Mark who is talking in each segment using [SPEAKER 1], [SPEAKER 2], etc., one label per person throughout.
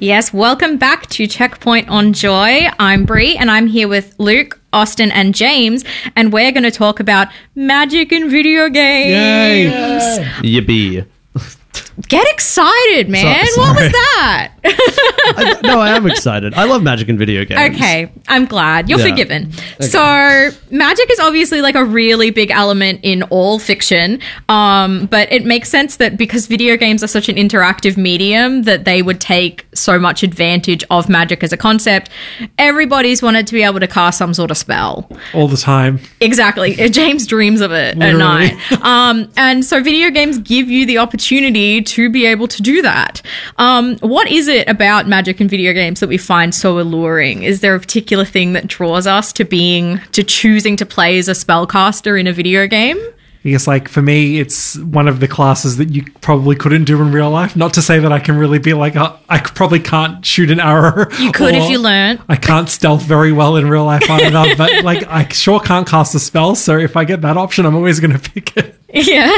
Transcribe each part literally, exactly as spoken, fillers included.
[SPEAKER 1] Yes, welcome back to Checkpoint on Joy. I'm Bree, and I'm here with Luke, Austin, and James, and we're going to talk about magic in video games.
[SPEAKER 2] Yay!
[SPEAKER 3] Yippee.
[SPEAKER 1] Get excited, man.
[SPEAKER 3] So-
[SPEAKER 1] what was
[SPEAKER 3] sorry.
[SPEAKER 1] that?
[SPEAKER 3] I, no, I am excited. I love magic in video games.
[SPEAKER 1] Okay, I'm glad. You're
[SPEAKER 3] Yeah.
[SPEAKER 1] forgiven. So, magic is obviously like a really big element in all fiction, um, but it makes sense that because video games are such an interactive medium that they would take so much advantage of magic as a concept. Everybody's wanted to be able to cast some sort of spell.
[SPEAKER 2] All the time.
[SPEAKER 1] Exactly. James dreams of it
[SPEAKER 2] Literally.
[SPEAKER 1] at night. Um, and so video games give you the opportunity to be able to do that. Um, what is it about magic in video games that we find so alluring? Is there a particular thing that draws us to being, to choosing to play as a spellcaster in a video game?
[SPEAKER 2] I guess, like, for me, it's one of the classes that you probably couldn't do in real life. Not to say that I can really be like, uh, I c- probably can't shoot an arrow.
[SPEAKER 1] You could if
[SPEAKER 2] or
[SPEAKER 1] you learnt.
[SPEAKER 2] I can't stealth very well in real life either, but, like, I sure can't cast a spell, so if I get that option, I'm always going to pick it.
[SPEAKER 1] Yeah.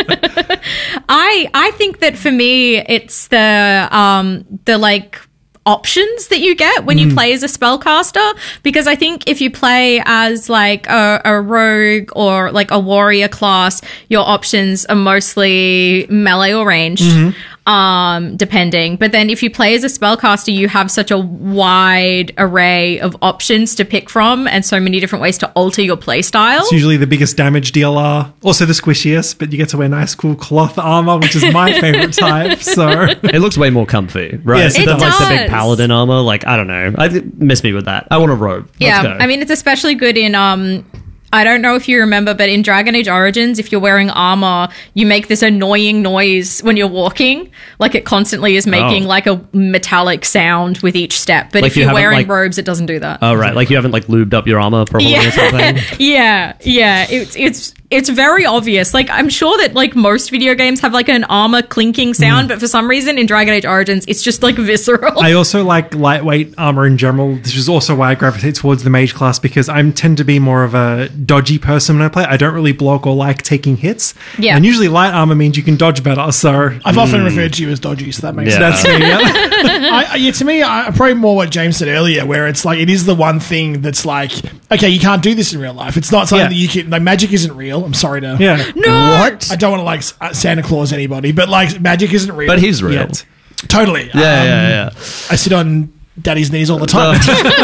[SPEAKER 1] I I think that for me it's the um the like options that you get when you play as a spellcaster, because I think if you play as like a, a rogue or like a warrior class, your options are mostly melee or ranged. Um, depending. But then if you play as a spellcaster, you have such a wide array of options to pick from and so many different ways to alter your play style.
[SPEAKER 2] It's usually the biggest damage dealer, also the squishiest, but you get to wear nice, cool cloth armor, which is my favorite type, so...
[SPEAKER 3] It looks way more comfy, right?
[SPEAKER 2] Yes, it
[SPEAKER 3] Than, like the
[SPEAKER 1] does.
[SPEAKER 3] big paladin armor. Like, I don't know. I miss me with that. I want a robe. Let's
[SPEAKER 1] Yeah,
[SPEAKER 3] go.
[SPEAKER 1] I mean, it's especially good in, um, I don't know if you remember, but in Dragon Age Origins, if you're wearing armor, you make this annoying noise when you're walking. Like, it constantly is making,
[SPEAKER 3] Oh.
[SPEAKER 1] like, a metallic sound with each step. But
[SPEAKER 3] Like
[SPEAKER 1] if
[SPEAKER 3] you
[SPEAKER 1] you're
[SPEAKER 3] haven't,
[SPEAKER 1] wearing
[SPEAKER 3] like-
[SPEAKER 1] robes, it doesn't do that.
[SPEAKER 3] Oh, right. Like you haven't like lubed up your armor properly or something.
[SPEAKER 1] yeah, yeah. It's it's it's very obvious. Like, I'm sure that like most video games have like an armor clinking sound, but for some reason in Dragon Age Origins, it's just like visceral.
[SPEAKER 2] I also like lightweight armor in general. This is also why I gravitate towards the mage class, because I tend to be more of a dodgy person when I play. I don't really block or like taking hits.
[SPEAKER 1] Yeah.
[SPEAKER 2] And usually light armor means you can dodge better, so...
[SPEAKER 4] I've often referred to you as dodgy, so that makes
[SPEAKER 3] Yeah.
[SPEAKER 4] sense.
[SPEAKER 2] That's me, yeah.
[SPEAKER 4] I, I- yeah, to me, I, probably more what James said earlier, where it's like it is the one thing that's like, okay, you can't do this in real life. It's not something
[SPEAKER 2] Yeah.
[SPEAKER 4] that you can. Like, magic isn't real. I'm sorry to.
[SPEAKER 2] Yeah.
[SPEAKER 1] no!
[SPEAKER 3] What?
[SPEAKER 4] I don't want to like s- uh, Santa Claus anybody, but like magic isn't real.
[SPEAKER 3] But he's real.
[SPEAKER 2] Yet.
[SPEAKER 4] totally.
[SPEAKER 3] Yeah,
[SPEAKER 4] Um,
[SPEAKER 3] yeah, yeah.
[SPEAKER 4] I sit on daddy's knees all the time,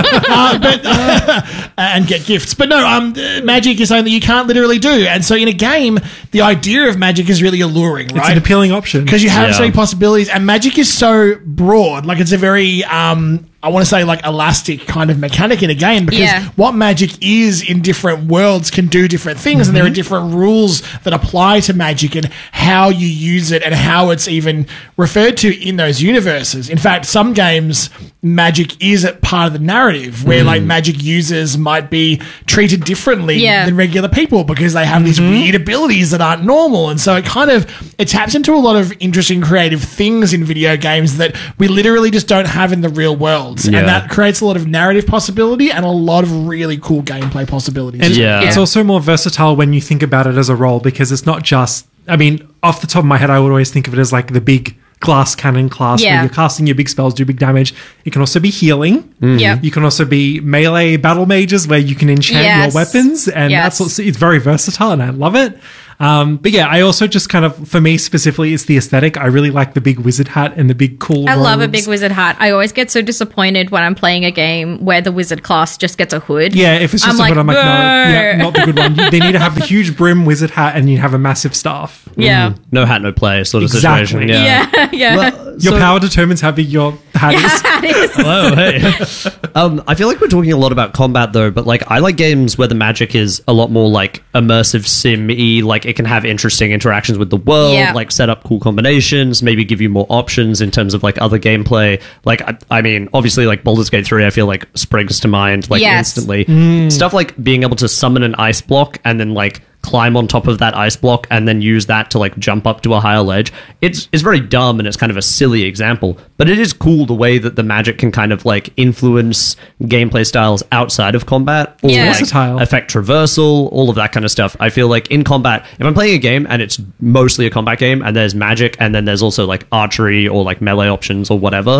[SPEAKER 4] uh, but uh, and get gifts. But no, um, uh, magic is something that you can't literally do, and so in a game, the idea of magic is really alluring,
[SPEAKER 2] It's
[SPEAKER 4] right?
[SPEAKER 2] an appealing option.
[SPEAKER 4] Because you have
[SPEAKER 3] Yeah.
[SPEAKER 4] so many possibilities, and magic is so broad. Like, it's a very, um, I want to say, like, elastic kind of mechanic in a game, because
[SPEAKER 1] Yeah.
[SPEAKER 4] what magic is in different worlds can do different things, and there are different rules that apply to magic and how you use it and how it's even referred to in those universes. In fact, some games, magic is a part of the narrative, where, like, magic users might be treated differently
[SPEAKER 1] Yeah.
[SPEAKER 4] than regular people because they have these weird abilities that aren't normal, and so it kind of it taps into a lot of interesting creative things in video games that we literally just don't have in the real world,
[SPEAKER 3] Yeah.
[SPEAKER 4] and that creates a lot of narrative possibility and a lot of really cool gameplay possibilities.
[SPEAKER 2] And
[SPEAKER 3] Yeah.
[SPEAKER 2] it's also more versatile when you think about it as a role, because it's not just, I mean, off the top of my head, I would always think of it as like the big glass cannon class
[SPEAKER 1] Yeah.
[SPEAKER 2] where you're casting your big spells, do big damage. It can also be healing.
[SPEAKER 1] Yeah.
[SPEAKER 2] You can also be melee battle mages where you can enchant
[SPEAKER 1] Yes.
[SPEAKER 2] your weapons, and
[SPEAKER 1] Yes.
[SPEAKER 2] that's what's, it's very versatile, and I love it. Um, but yeah, I also just kind of, for me specifically, it's the aesthetic. I really like the big wizard hat and the big cool
[SPEAKER 1] I love a
[SPEAKER 2] robes.
[SPEAKER 1] big wizard hat. I always get so disappointed when I'm playing a game where the wizard class just gets a hood.
[SPEAKER 2] Yeah, if it's just
[SPEAKER 1] I'm
[SPEAKER 2] a
[SPEAKER 1] like,
[SPEAKER 2] hood, I'm like, no,
[SPEAKER 1] "Brr."
[SPEAKER 2] yeah, not the good one. You- They need to have the huge brim wizard hat, and you have a massive staff.
[SPEAKER 1] Yeah.
[SPEAKER 3] No hat, no play sort of
[SPEAKER 2] Exactly.
[SPEAKER 3] situation. Yeah.
[SPEAKER 1] Yeah. Yeah.
[SPEAKER 3] Well,
[SPEAKER 2] Your
[SPEAKER 3] so-
[SPEAKER 2] power determines how big your hat is.
[SPEAKER 1] That is-
[SPEAKER 3] Hello, hey. um, I feel like we're talking a lot about combat though, but like I like games where the magic is a lot more like immersive sim-y, like it can have interesting interactions with the world,
[SPEAKER 1] Yeah.
[SPEAKER 3] like set up cool combinations, maybe give you more options in terms of like other gameplay. Like I, I mean, obviously like Baldur's Gate three I feel like springs to mind like
[SPEAKER 1] Yes.
[SPEAKER 3] instantly. Stuff like being able to summon an ice block and then like climb on top of that ice block and then use that to like jump up to a higher ledge. It's it's very dumb and it's kind of a silly example, but it is cool the way that the magic can kind of like influence gameplay styles outside of combat or
[SPEAKER 1] Yeah.
[SPEAKER 3] like
[SPEAKER 2] Versatile.
[SPEAKER 3] affect traversal, all of that kind of stuff. I feel like in combat, if I'm playing a game and it's mostly a combat game and there's magic and then there's also like archery or like melee options or whatever,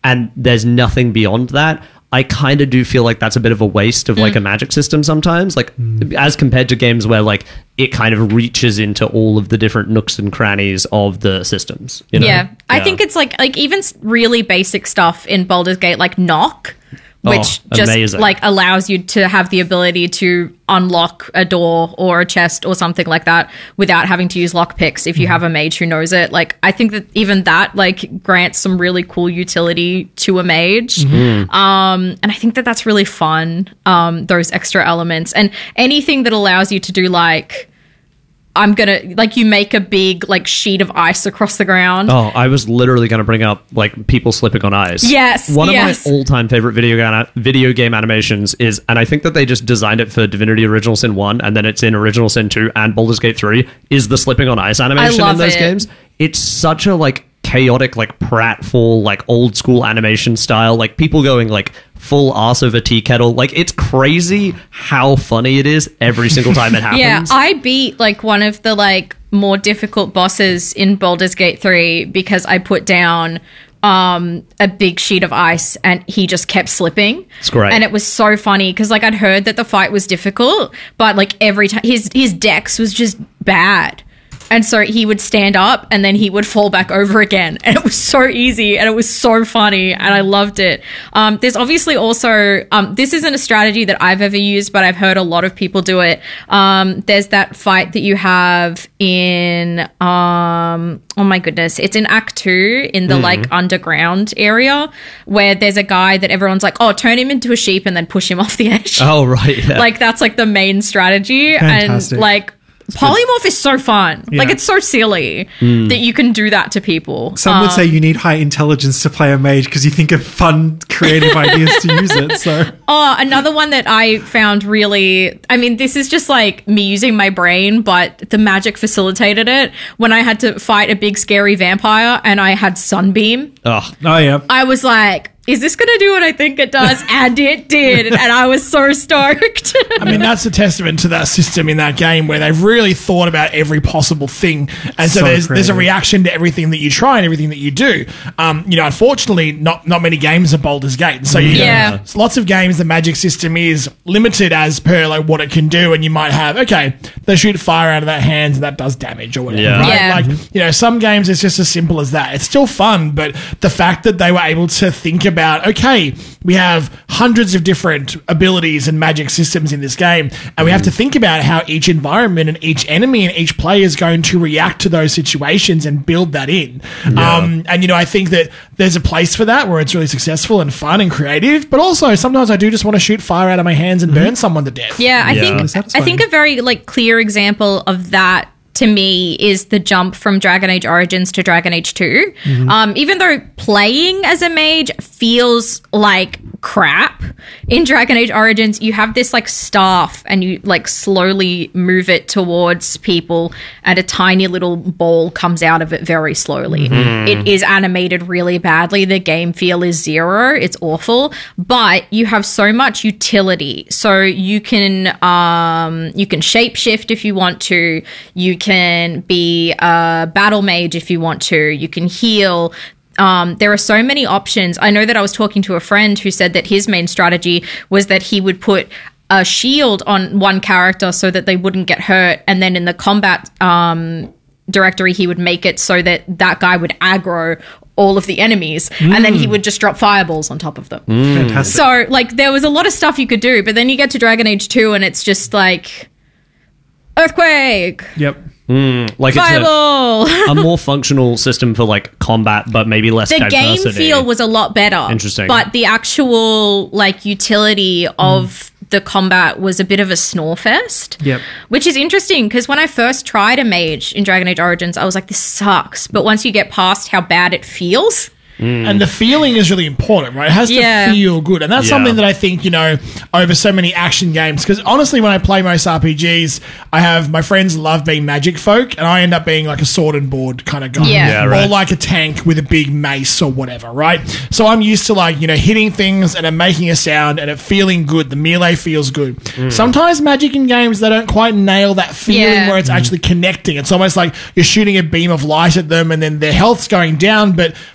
[SPEAKER 3] and there's nothing beyond that, I kind of do feel like that's a bit of a waste of like a magic system sometimes, like as compared to games where like it kind of reaches into all of the different nooks and crannies of the systems. You know?
[SPEAKER 1] Yeah. I think it's like like even s- really basic stuff in Baldur's Gate, like knock, which
[SPEAKER 3] Oh,
[SPEAKER 1] just
[SPEAKER 3] amazing.
[SPEAKER 1] like allows you to have the ability to unlock a door or a chest or something like that without having to use lockpicks if you have a mage who knows it. Like I think that even that like grants some really cool utility to a mage. Um, and I think that that's really fun. Um, those extra elements and anything that allows you to do like I'm gonna like you make a big like sheet of ice across the ground.
[SPEAKER 3] Oh, I was literally going to bring up like people slipping on ice.
[SPEAKER 1] Yes,
[SPEAKER 3] one
[SPEAKER 1] yes.
[SPEAKER 3] of my all-time favorite video game video game animations is, and I think that they just designed it for Divinity Original Sin one, and then it's in Original Sin two and Baldur's Gate three. Is the slipping on ice animation
[SPEAKER 1] love
[SPEAKER 3] in those
[SPEAKER 1] it.
[SPEAKER 3] games? It's such a like chaotic, like pratfall, like old school animation style. Like people going like full arse over tea kettle. Like it's crazy how funny it is every single time it happens.
[SPEAKER 1] Yeah, I beat like one of the like more difficult bosses in Baldur's Gate three because I put down um a big sheet of ice and he just kept slipping.
[SPEAKER 3] It's great.
[SPEAKER 1] And it was so funny because like I'd heard that the fight was difficult, but like every time his his dex was just bad. And so he would stand up and then he would fall back over again. And it was so easy and it was so funny and I loved it. Um, there's obviously also, um, this isn't a strategy that I've ever used, but I've heard a lot of people do it. Um, there's that fight that you have in, um, oh my goodness, it's in Act two in the like underground area where there's a guy that everyone's like, oh, turn him into a sheep and then push him off the edge.
[SPEAKER 3] Oh, right. Yeah.
[SPEAKER 1] Like that's like the main strategy.
[SPEAKER 2] Fantastic.
[SPEAKER 1] And like, polymorph is so fun.
[SPEAKER 2] Yeah.
[SPEAKER 1] Like it's so silly that you can do that to people.
[SPEAKER 2] Some would say you need high intelligence to play a mage because you think of fun, creative ideas to use it. So
[SPEAKER 1] Oh, another one that I found really, I mean, this is just like me using my brain, but the magic facilitated it when I had to fight a big scary vampire and I had Sunbeam.
[SPEAKER 3] oh,
[SPEAKER 2] oh yeah,
[SPEAKER 1] I was like, is this going to do what I think it does? And it did. And I was so stoked.
[SPEAKER 4] I mean, that's a testament to that system in that game where they've really thought about every possible thing. And so,
[SPEAKER 2] So
[SPEAKER 4] there's there's a
[SPEAKER 2] creative.
[SPEAKER 4] reaction to everything that you try and everything that you do. Um, you know, unfortunately, not not many games are Baldur's Gate. So, you
[SPEAKER 1] Yeah.
[SPEAKER 4] know, it's lots of games, the magic system is limited as per like what it can do. And you might have, okay, they shoot fire out of their hands and that does damage or whatever.
[SPEAKER 3] Yeah.
[SPEAKER 4] Right?
[SPEAKER 1] Yeah.
[SPEAKER 4] Like, you know, some games it's just as simple as that. It's still fun, but the fact that they were able to think about, okay, we have hundreds of different abilities and magic systems in this game, and we have to think about how each environment and each enemy and each player is going to react to those situations and build that in. Um, and, you know, I think that there's a place for that where it's really successful and fun and creative, but also sometimes I do just want to shoot fire out of my hands and burn someone to death.
[SPEAKER 1] Yeah, I
[SPEAKER 3] Yeah.
[SPEAKER 1] think
[SPEAKER 2] Satisfying.
[SPEAKER 1] I think a very like clear example of that to me is the jump from Dragon Age Origins to Dragon Age two. Um, even though playing as a mage feels like crap in Dragon Age Origins, you have this like staff and you like slowly move it towards people and a tiny little ball comes out of it very slowly. It is animated really badly. The game feel is zero. It's awful, but you have so much utility. So you can um you can shapeshift if you want to. You can be a battle mage if you want to. You can heal. Um, there are so many options. I know that I was talking to a friend who said that his main strategy was that he would put a shield on one character so that they wouldn't get hurt, and then in the combat um, directory he would make it so that that guy would aggro all of the enemies, and then he would just drop fireballs on top of them.
[SPEAKER 2] fantastic.
[SPEAKER 1] So, like, there was a lot of stuff you could do, but then you get to Dragon Age two and it's just like earthquake,
[SPEAKER 2] Yep.
[SPEAKER 3] like it's a,
[SPEAKER 1] fireball.
[SPEAKER 3] a more functional system for like combat, but maybe less
[SPEAKER 1] The game
[SPEAKER 3] diversity.
[SPEAKER 1] feel was a lot better.
[SPEAKER 3] Interesting.
[SPEAKER 1] But the actual like utility of the combat was a bit of a snore fest.
[SPEAKER 2] Yep.
[SPEAKER 1] Which is interesting because when I first tried a mage in Dragon Age Origins, I was like, this sucks. But once you get past how bad it feels,
[SPEAKER 4] And the feeling is really important, right? It has
[SPEAKER 1] Yeah.
[SPEAKER 4] to feel good. And that's
[SPEAKER 3] Yeah.
[SPEAKER 4] something that I think, you know, over so many action games, because honestly, when I play most R P Gs, I have my friends love being magic folk, and I end up being like a sword and board kind of guy.
[SPEAKER 1] Yeah. Yeah,
[SPEAKER 3] right.
[SPEAKER 4] Or like a tank with a big mace or whatever, right? So I'm used to like, you know, hitting things and it making a sound and it feeling good. The melee feels good. Sometimes magic in games, they don't quite nail that feeling
[SPEAKER 1] Yeah.
[SPEAKER 4] where it's actually connecting. It's almost like you're shooting a beam of light at them and then their health's going down, but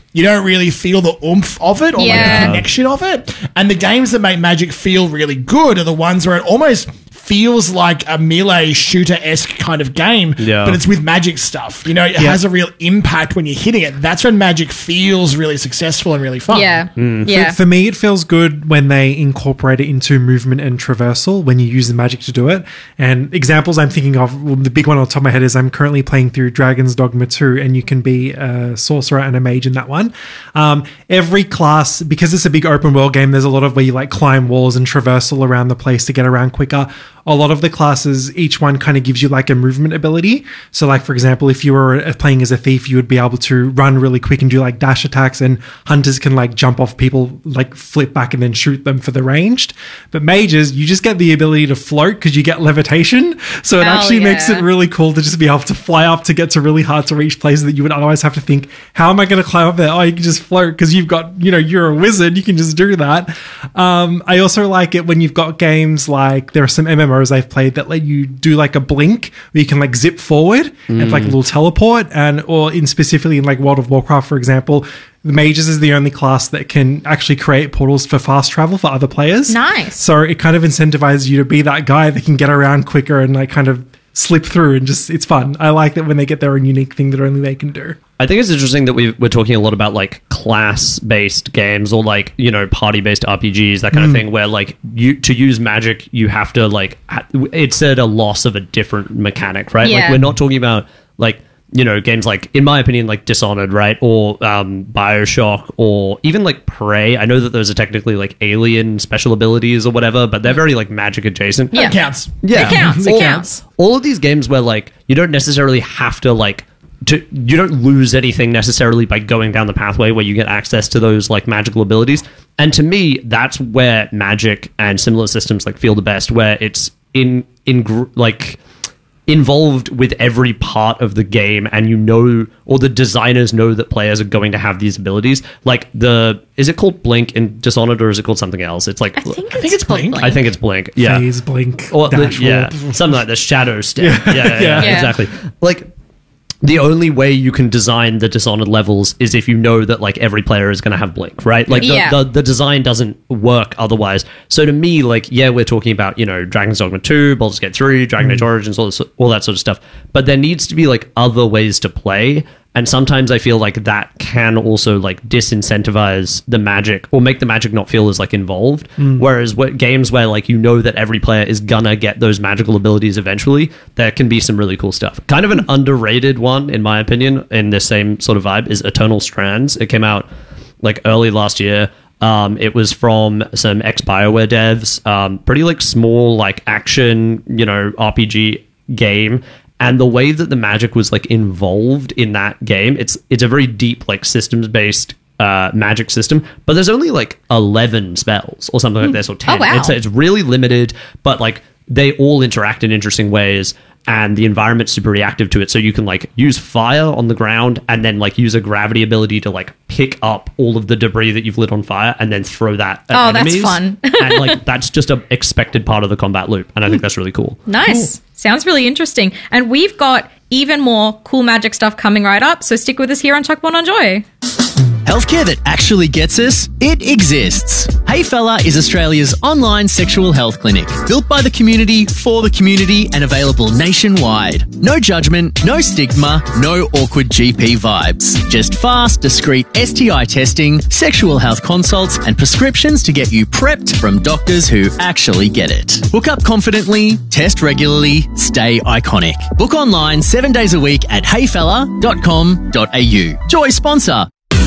[SPEAKER 4] you don't really feel the oomph of it or
[SPEAKER 1] Yeah.
[SPEAKER 4] like the connection of it. And the games that make Magic feel really good are the ones where it almost feels like a melee shooter-esque kind of game,
[SPEAKER 3] Yeah.
[SPEAKER 4] but it's with Magic stuff. You know, it
[SPEAKER 2] Yeah.
[SPEAKER 4] has a real impact when you're hitting it. That's when Magic feels really successful and really fun.
[SPEAKER 1] Yeah.
[SPEAKER 3] Mm.
[SPEAKER 1] Yeah.
[SPEAKER 2] For, for me, it feels good when they incorporate it into movement and traversal when you use the magic to do it. And examples I'm thinking of, well, the big one on the top of my head is I'm currently playing through Dragon's Dogma two, and you can be a sorcerer and a mage in that one. Um, every class, because it's a big open world game, there's a lot of where you like climb walls and traversal around the place to get around quicker. A lot of the classes, each one kind of gives you like a movement ability. So like, for example, if you were playing as a thief, you would be able to run really quick and do like dash attacks, and hunters can like jump off people, like flip back and then shoot them for the ranged. But mages, you just get the ability to float because you get levitation. So it
[SPEAKER 1] Hell
[SPEAKER 2] actually makes
[SPEAKER 1] yeah.
[SPEAKER 2] it really cool to just be able to fly up to get to really hard to reach places that you would otherwise have to think, how am I going to climb up there? Oh, you can just float because you've got, you know, you're a wizard. You can just do that. Um, I also like it when you've got games like, there are some M M Os I've played that let you do like a blink where you can like zip forward and it's like a little teleport. And or in specifically in like World of Warcraft, for example, the mages is the only class that can actually create portals for fast travel for other players.
[SPEAKER 1] Nice.
[SPEAKER 2] So it kind of incentivizes you to be that guy that can get around quicker and like kind of slip through, and just, it's fun. I like that when they get their own unique thing that only they can do.
[SPEAKER 3] I think it's interesting that we we're talking a lot about like class-based games or like, you know, party-based R P Gs, that kind of thing, where like you to use magic, you have to like ha- it's at a loss of a different mechanic, right? Like
[SPEAKER 1] Yeah.
[SPEAKER 3] we're not talking about like, you know, games like, in my opinion, like Dishonored, right? Or um, Bioshock, or even like Prey. I know that those are technically like alien special abilities or whatever, but they're very like magic adjacent.
[SPEAKER 1] Yeah.
[SPEAKER 4] It counts.
[SPEAKER 3] Yeah,
[SPEAKER 1] It counts, it
[SPEAKER 3] all,
[SPEAKER 1] counts.
[SPEAKER 3] All of these games where like you don't necessarily have to like to you don't lose anything necessarily by going down the pathway where you get access to those like magical abilities. And to me, that's where Magic and similar systems like feel the best, where it's in in gr- like involved with every part of the game, and you know, or the designers know that players are going to have these abilities. Like the is it called Blink in Dishonored, or is it called something else? It's like
[SPEAKER 1] I think,
[SPEAKER 4] think it's Blink.
[SPEAKER 3] I think it's Blink. Yeah.
[SPEAKER 2] Phase, blink,
[SPEAKER 3] Or the-
[SPEAKER 2] dash,
[SPEAKER 3] yeah,
[SPEAKER 2] warp.
[SPEAKER 3] something like the shadow step. Yeah, yeah, yeah,
[SPEAKER 2] Yeah.
[SPEAKER 1] Yeah.
[SPEAKER 3] exactly. Like the only way you can design the Dishonored levels is if you know that like every player is going to have Blink, right? Like the,
[SPEAKER 1] Yeah.
[SPEAKER 3] the the design doesn't work otherwise. So to me, like, yeah, we're talking about, you know, Dragon's Dogma two, Baldur's Gate three, Dragon Age Origins, all, this, all that sort of stuff. But there needs to be like other ways to play. And sometimes I feel like that can also like disincentivize the magic, or make the magic not feel as like involved. Whereas what games where like you know that every player is gonna get those magical abilities eventually, there can be some really cool stuff. Kind of an underrated one, in my opinion, in this same sort of vibe is Eternal Strands. It came out like early last year. Um, it was from some ex-BioWare devs. Um, pretty like small like action, you know, R P G game. And the way that the magic was like involved in that game, it's it's a very deep like systems based uh, magic system. But there's only like eleven spells or something like this, or ten.
[SPEAKER 1] Oh, wow.
[SPEAKER 3] It's it's really limited, but like they all interact in interesting ways, and the environment's super reactive to it. So you can like use fire on the ground, and then like use a gravity ability to like pick up all of the debris that you've lit on fire, and then throw that at
[SPEAKER 1] Oh, that's
[SPEAKER 3] enemies.
[SPEAKER 1] fun.
[SPEAKER 3] And like that's just a expected part of the combat loop, and I think that's really cool.
[SPEAKER 1] Nice. Sounds really interesting. And we've got even more cool magic stuff coming right up, so stick with us here on Chuck One on Joy.
[SPEAKER 5] Healthcare that actually gets us, it exists. Hey Fella is Australia's online sexual health clinic, built by the community, for the community, and available nationwide. No judgment, no stigma, no awkward G P vibes. Just fast, discreet S T I testing, sexual health consults, and prescriptions to get you prepped from doctors who actually get it. Book up confidently, test regularly, stay iconic. Book online seven days a week at hey fella dot com dot a u. Joy sponsor.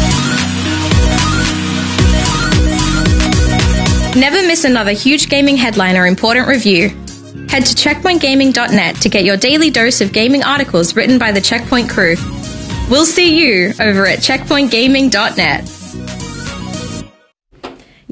[SPEAKER 6] Never miss another huge gaming headline or important review. Head to checkpoint gaming dot net to get your daily dose of gaming articles written by the Checkpoint crew. We'll see you over at checkpoint gaming dot net.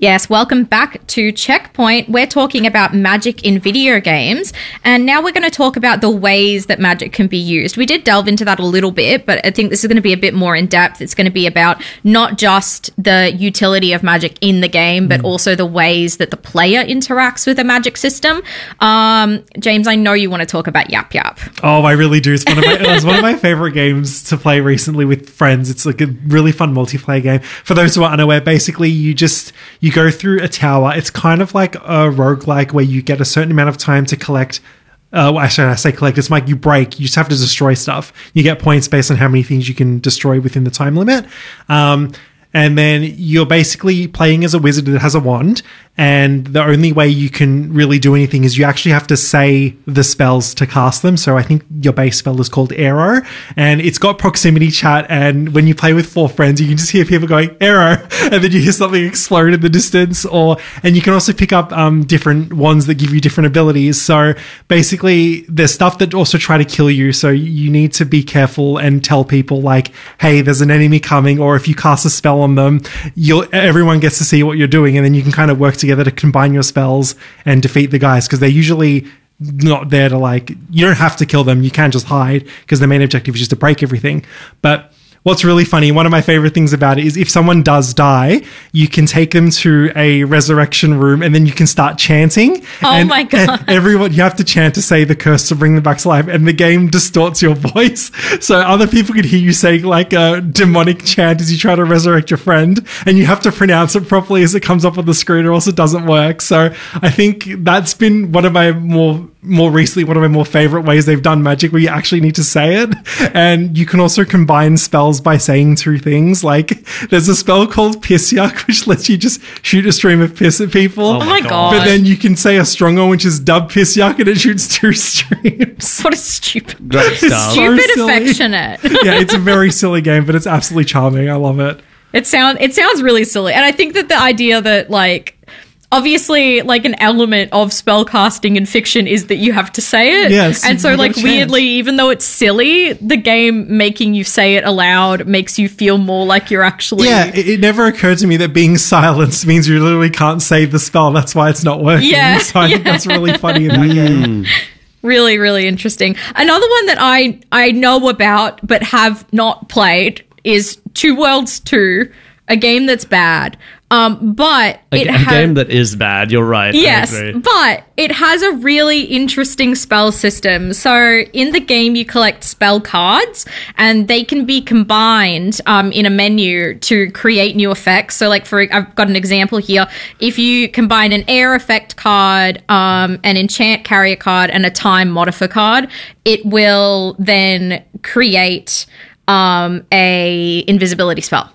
[SPEAKER 1] Yes, welcome back to Checkpoint. We're talking about magic in video games, and now we're going to talk about the ways that magic can be used. We did delve into that a little bit, but I think this is going to be a bit more in depth. It's going to be about not just the utility of magic in the game, but mm. also the ways that the player interacts with the magic system. Um, James, I know you want to talk about Yap Yap.
[SPEAKER 2] Oh, I really do. It's one of my, it was one of my favorite games to play recently with friends. It's like a really fun multiplayer game. For those who are unaware, basically you just... You go through a tower. It's kind of like a roguelike where you get a certain amount of time to collect. Uh, well, actually, I say collect. It's like you break. You just have to destroy stuff. You get points based on how many things you can destroy within the time limit. Um, and then you're basically playing as a wizard that has a wand. And the only way you can really do anything is you actually have to say the spells to cast them. So I think your base spell is called Arrow, and it's got proximity chat. And when you play with four friends, you can just hear people going Arrow, and then you hear something explode in the distance. Or and you can also pick up um, different wands that give you different abilities. So basically, there's stuff that also try to kill you. So you need to be careful and tell people like, "Hey, there's an enemy coming," or if you cast a spell on them, you'll everyone gets to see what you're doing, and then you can kind of work together to combine your spells and defeat the guys, because they're usually not there to like, you don't have to kill them, you can just hide, because the main objective is just to break everything. But what's really funny, one of my favorite things about it is if someone does die, you can take them to a resurrection room and then you can start chanting.
[SPEAKER 1] Oh
[SPEAKER 2] and,
[SPEAKER 1] my God.
[SPEAKER 2] and everyone, you have to chant to say the curse to bring them back to life, and the game distorts your voice. So other people could hear you saying like a demonic chant as you try to resurrect your friend, and you have to pronounce it properly as it comes up on the screen, or else it doesn't work. So I think that's been one of my more more recently one of my more favorite ways they've done magic, where you actually need to say it. And you can also combine spells by saying two things. Like there's a spell called Piss Yuck, which lets you just shoot a stream of piss at people.
[SPEAKER 1] Oh my God.
[SPEAKER 2] But then you can say a strong one, which is Dub Piss Yuck, and it shoots two streams.
[SPEAKER 1] What a stupid,
[SPEAKER 3] Great stuff.
[SPEAKER 1] stupid
[SPEAKER 2] So silly.
[SPEAKER 1] affectionate.
[SPEAKER 2] Yeah, it's a very silly game, but it's absolutely charming. I love it.
[SPEAKER 1] It sound it sounds really silly, and I think that the idea that like obviously like an element of spellcasting in fiction is that you have to say it.
[SPEAKER 2] Yes,
[SPEAKER 1] and so
[SPEAKER 2] you
[SPEAKER 1] like
[SPEAKER 2] gotta chant.
[SPEAKER 1] weirdly, even though it's silly, the game making you say it aloud makes you feel more like you're actually.
[SPEAKER 2] Yeah, it, it never occurred to me that being silenced means you literally can't say the spell. That's why it's not working.
[SPEAKER 1] Yeah,
[SPEAKER 2] So I think
[SPEAKER 1] yeah.
[SPEAKER 2] that's really funny in that game.
[SPEAKER 1] Really, really interesting. Another one that I I know about but have not played is Two Worlds two, a game that's bad. Um, but
[SPEAKER 3] A,
[SPEAKER 1] it
[SPEAKER 3] a
[SPEAKER 1] has
[SPEAKER 3] game that is bad. You're right. I
[SPEAKER 1] Yes,
[SPEAKER 3] agree.
[SPEAKER 1] but it has a really interesting spell system. So in the game, you collect spell cards, and they can be combined um, in a menu to create new effects. So, like, for I've got an example here. If you combine an air effect card, um, an enchant carrier card, and a time modifier card, it will then create um, a invisibility spell.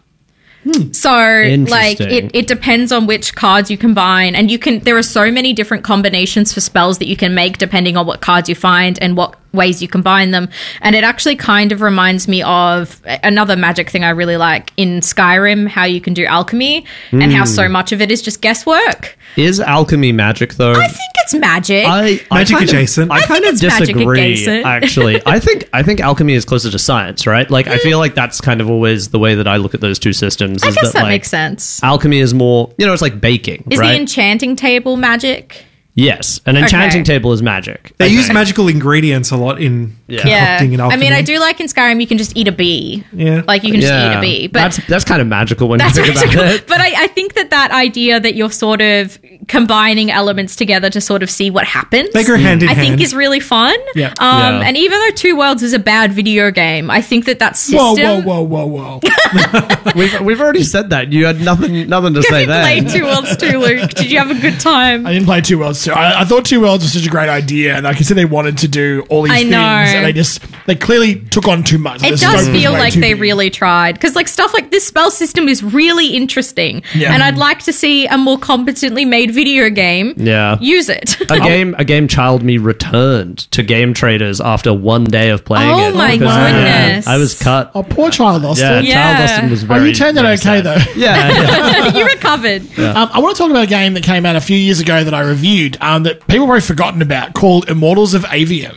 [SPEAKER 1] So like
[SPEAKER 3] Interesting.
[SPEAKER 1] it, it depends on which cards you combine, and you can there are so many different combinations for spells that you can make depending on what cards you find and what ways you combine them. And it actually kind of reminds me of another magic thing I really like in Skyrim, how you can do alchemy and how so much of it is just guesswork.
[SPEAKER 3] Is alchemy magic though?
[SPEAKER 1] I think it's magic.
[SPEAKER 3] I, I
[SPEAKER 2] Magic
[SPEAKER 3] kind of-
[SPEAKER 2] adjacent.
[SPEAKER 3] I,
[SPEAKER 2] I
[SPEAKER 3] kind
[SPEAKER 1] think
[SPEAKER 3] of
[SPEAKER 1] it's magic
[SPEAKER 3] disagree.
[SPEAKER 1] adjacent.
[SPEAKER 3] Actually, I think I think alchemy is closer to science, right? Like, I feel like that's kind of always the way that I look at those two systems.
[SPEAKER 1] I
[SPEAKER 3] is
[SPEAKER 1] guess that,
[SPEAKER 3] like,
[SPEAKER 1] makes sense.
[SPEAKER 3] Alchemy is more, you know, it's like baking,
[SPEAKER 1] Is
[SPEAKER 3] right?
[SPEAKER 1] the enchanting table magic?
[SPEAKER 3] yes, an enchanting
[SPEAKER 1] Okay.
[SPEAKER 3] table is magic.
[SPEAKER 2] They
[SPEAKER 3] I
[SPEAKER 2] use
[SPEAKER 3] think.
[SPEAKER 2] magical ingredients a lot in
[SPEAKER 3] Yeah.
[SPEAKER 1] Yeah.
[SPEAKER 2] concocting an
[SPEAKER 1] I
[SPEAKER 2] alchemy.
[SPEAKER 1] mean, I do like in Skyrim you can just eat a bee.
[SPEAKER 2] Yeah.
[SPEAKER 1] Like you can just
[SPEAKER 3] Yeah,
[SPEAKER 1] eat a bee. But
[SPEAKER 3] that's that's kind of magical when
[SPEAKER 1] That's
[SPEAKER 3] you think
[SPEAKER 1] magical.
[SPEAKER 3] about it.
[SPEAKER 1] But I, I think that that idea that you're sort of combining elements together to sort of see what happens,
[SPEAKER 2] They go hand in
[SPEAKER 1] I
[SPEAKER 2] hand.
[SPEAKER 1] think is really fun.
[SPEAKER 2] Yeah.
[SPEAKER 1] Um,
[SPEAKER 3] Yeah.
[SPEAKER 1] And even though Two Worlds is a bad video game, I think that that
[SPEAKER 4] Whoa,
[SPEAKER 1] system.
[SPEAKER 4] whoa, whoa, whoa, whoa.
[SPEAKER 3] We've we've already said that. You had nothing nothing to say
[SPEAKER 1] You
[SPEAKER 3] there.
[SPEAKER 1] played Two Worlds too, Luke. Did you have a good time?
[SPEAKER 4] I didn't play Two Worlds two. I, I thought Two Worlds was such a great idea, and I could see they wanted to do all these
[SPEAKER 1] I
[SPEAKER 4] things,
[SPEAKER 1] know.
[SPEAKER 4] and they just they clearly took on too much.
[SPEAKER 1] It
[SPEAKER 4] The
[SPEAKER 1] does
[SPEAKER 4] scope was
[SPEAKER 1] feel
[SPEAKER 4] way
[SPEAKER 1] like
[SPEAKER 4] too
[SPEAKER 1] they
[SPEAKER 4] big.
[SPEAKER 1] really tried, because like stuff like this spell system is really interesting,
[SPEAKER 4] Yeah.
[SPEAKER 1] and I'd like to see a more competently made video game
[SPEAKER 3] Yeah.
[SPEAKER 1] use it.
[SPEAKER 3] A game, a game child me returned to Game Traders after one day of playing
[SPEAKER 1] Oh
[SPEAKER 3] it.
[SPEAKER 1] my
[SPEAKER 3] because, uh,
[SPEAKER 1] goodness.
[SPEAKER 3] I was cut.
[SPEAKER 4] Oh, poor child Austin.
[SPEAKER 3] Yeah,
[SPEAKER 1] Yeah.
[SPEAKER 3] Child Austin was
[SPEAKER 4] Oh,
[SPEAKER 3] very.
[SPEAKER 4] you turned out
[SPEAKER 3] very
[SPEAKER 4] okay
[SPEAKER 3] sad.
[SPEAKER 4] though.
[SPEAKER 3] Yeah, yeah.
[SPEAKER 1] You recovered.
[SPEAKER 4] Um, I want to talk about a game that came out a few years ago that I reviewed um, that people have probably forgotten about called Immortals of Avium.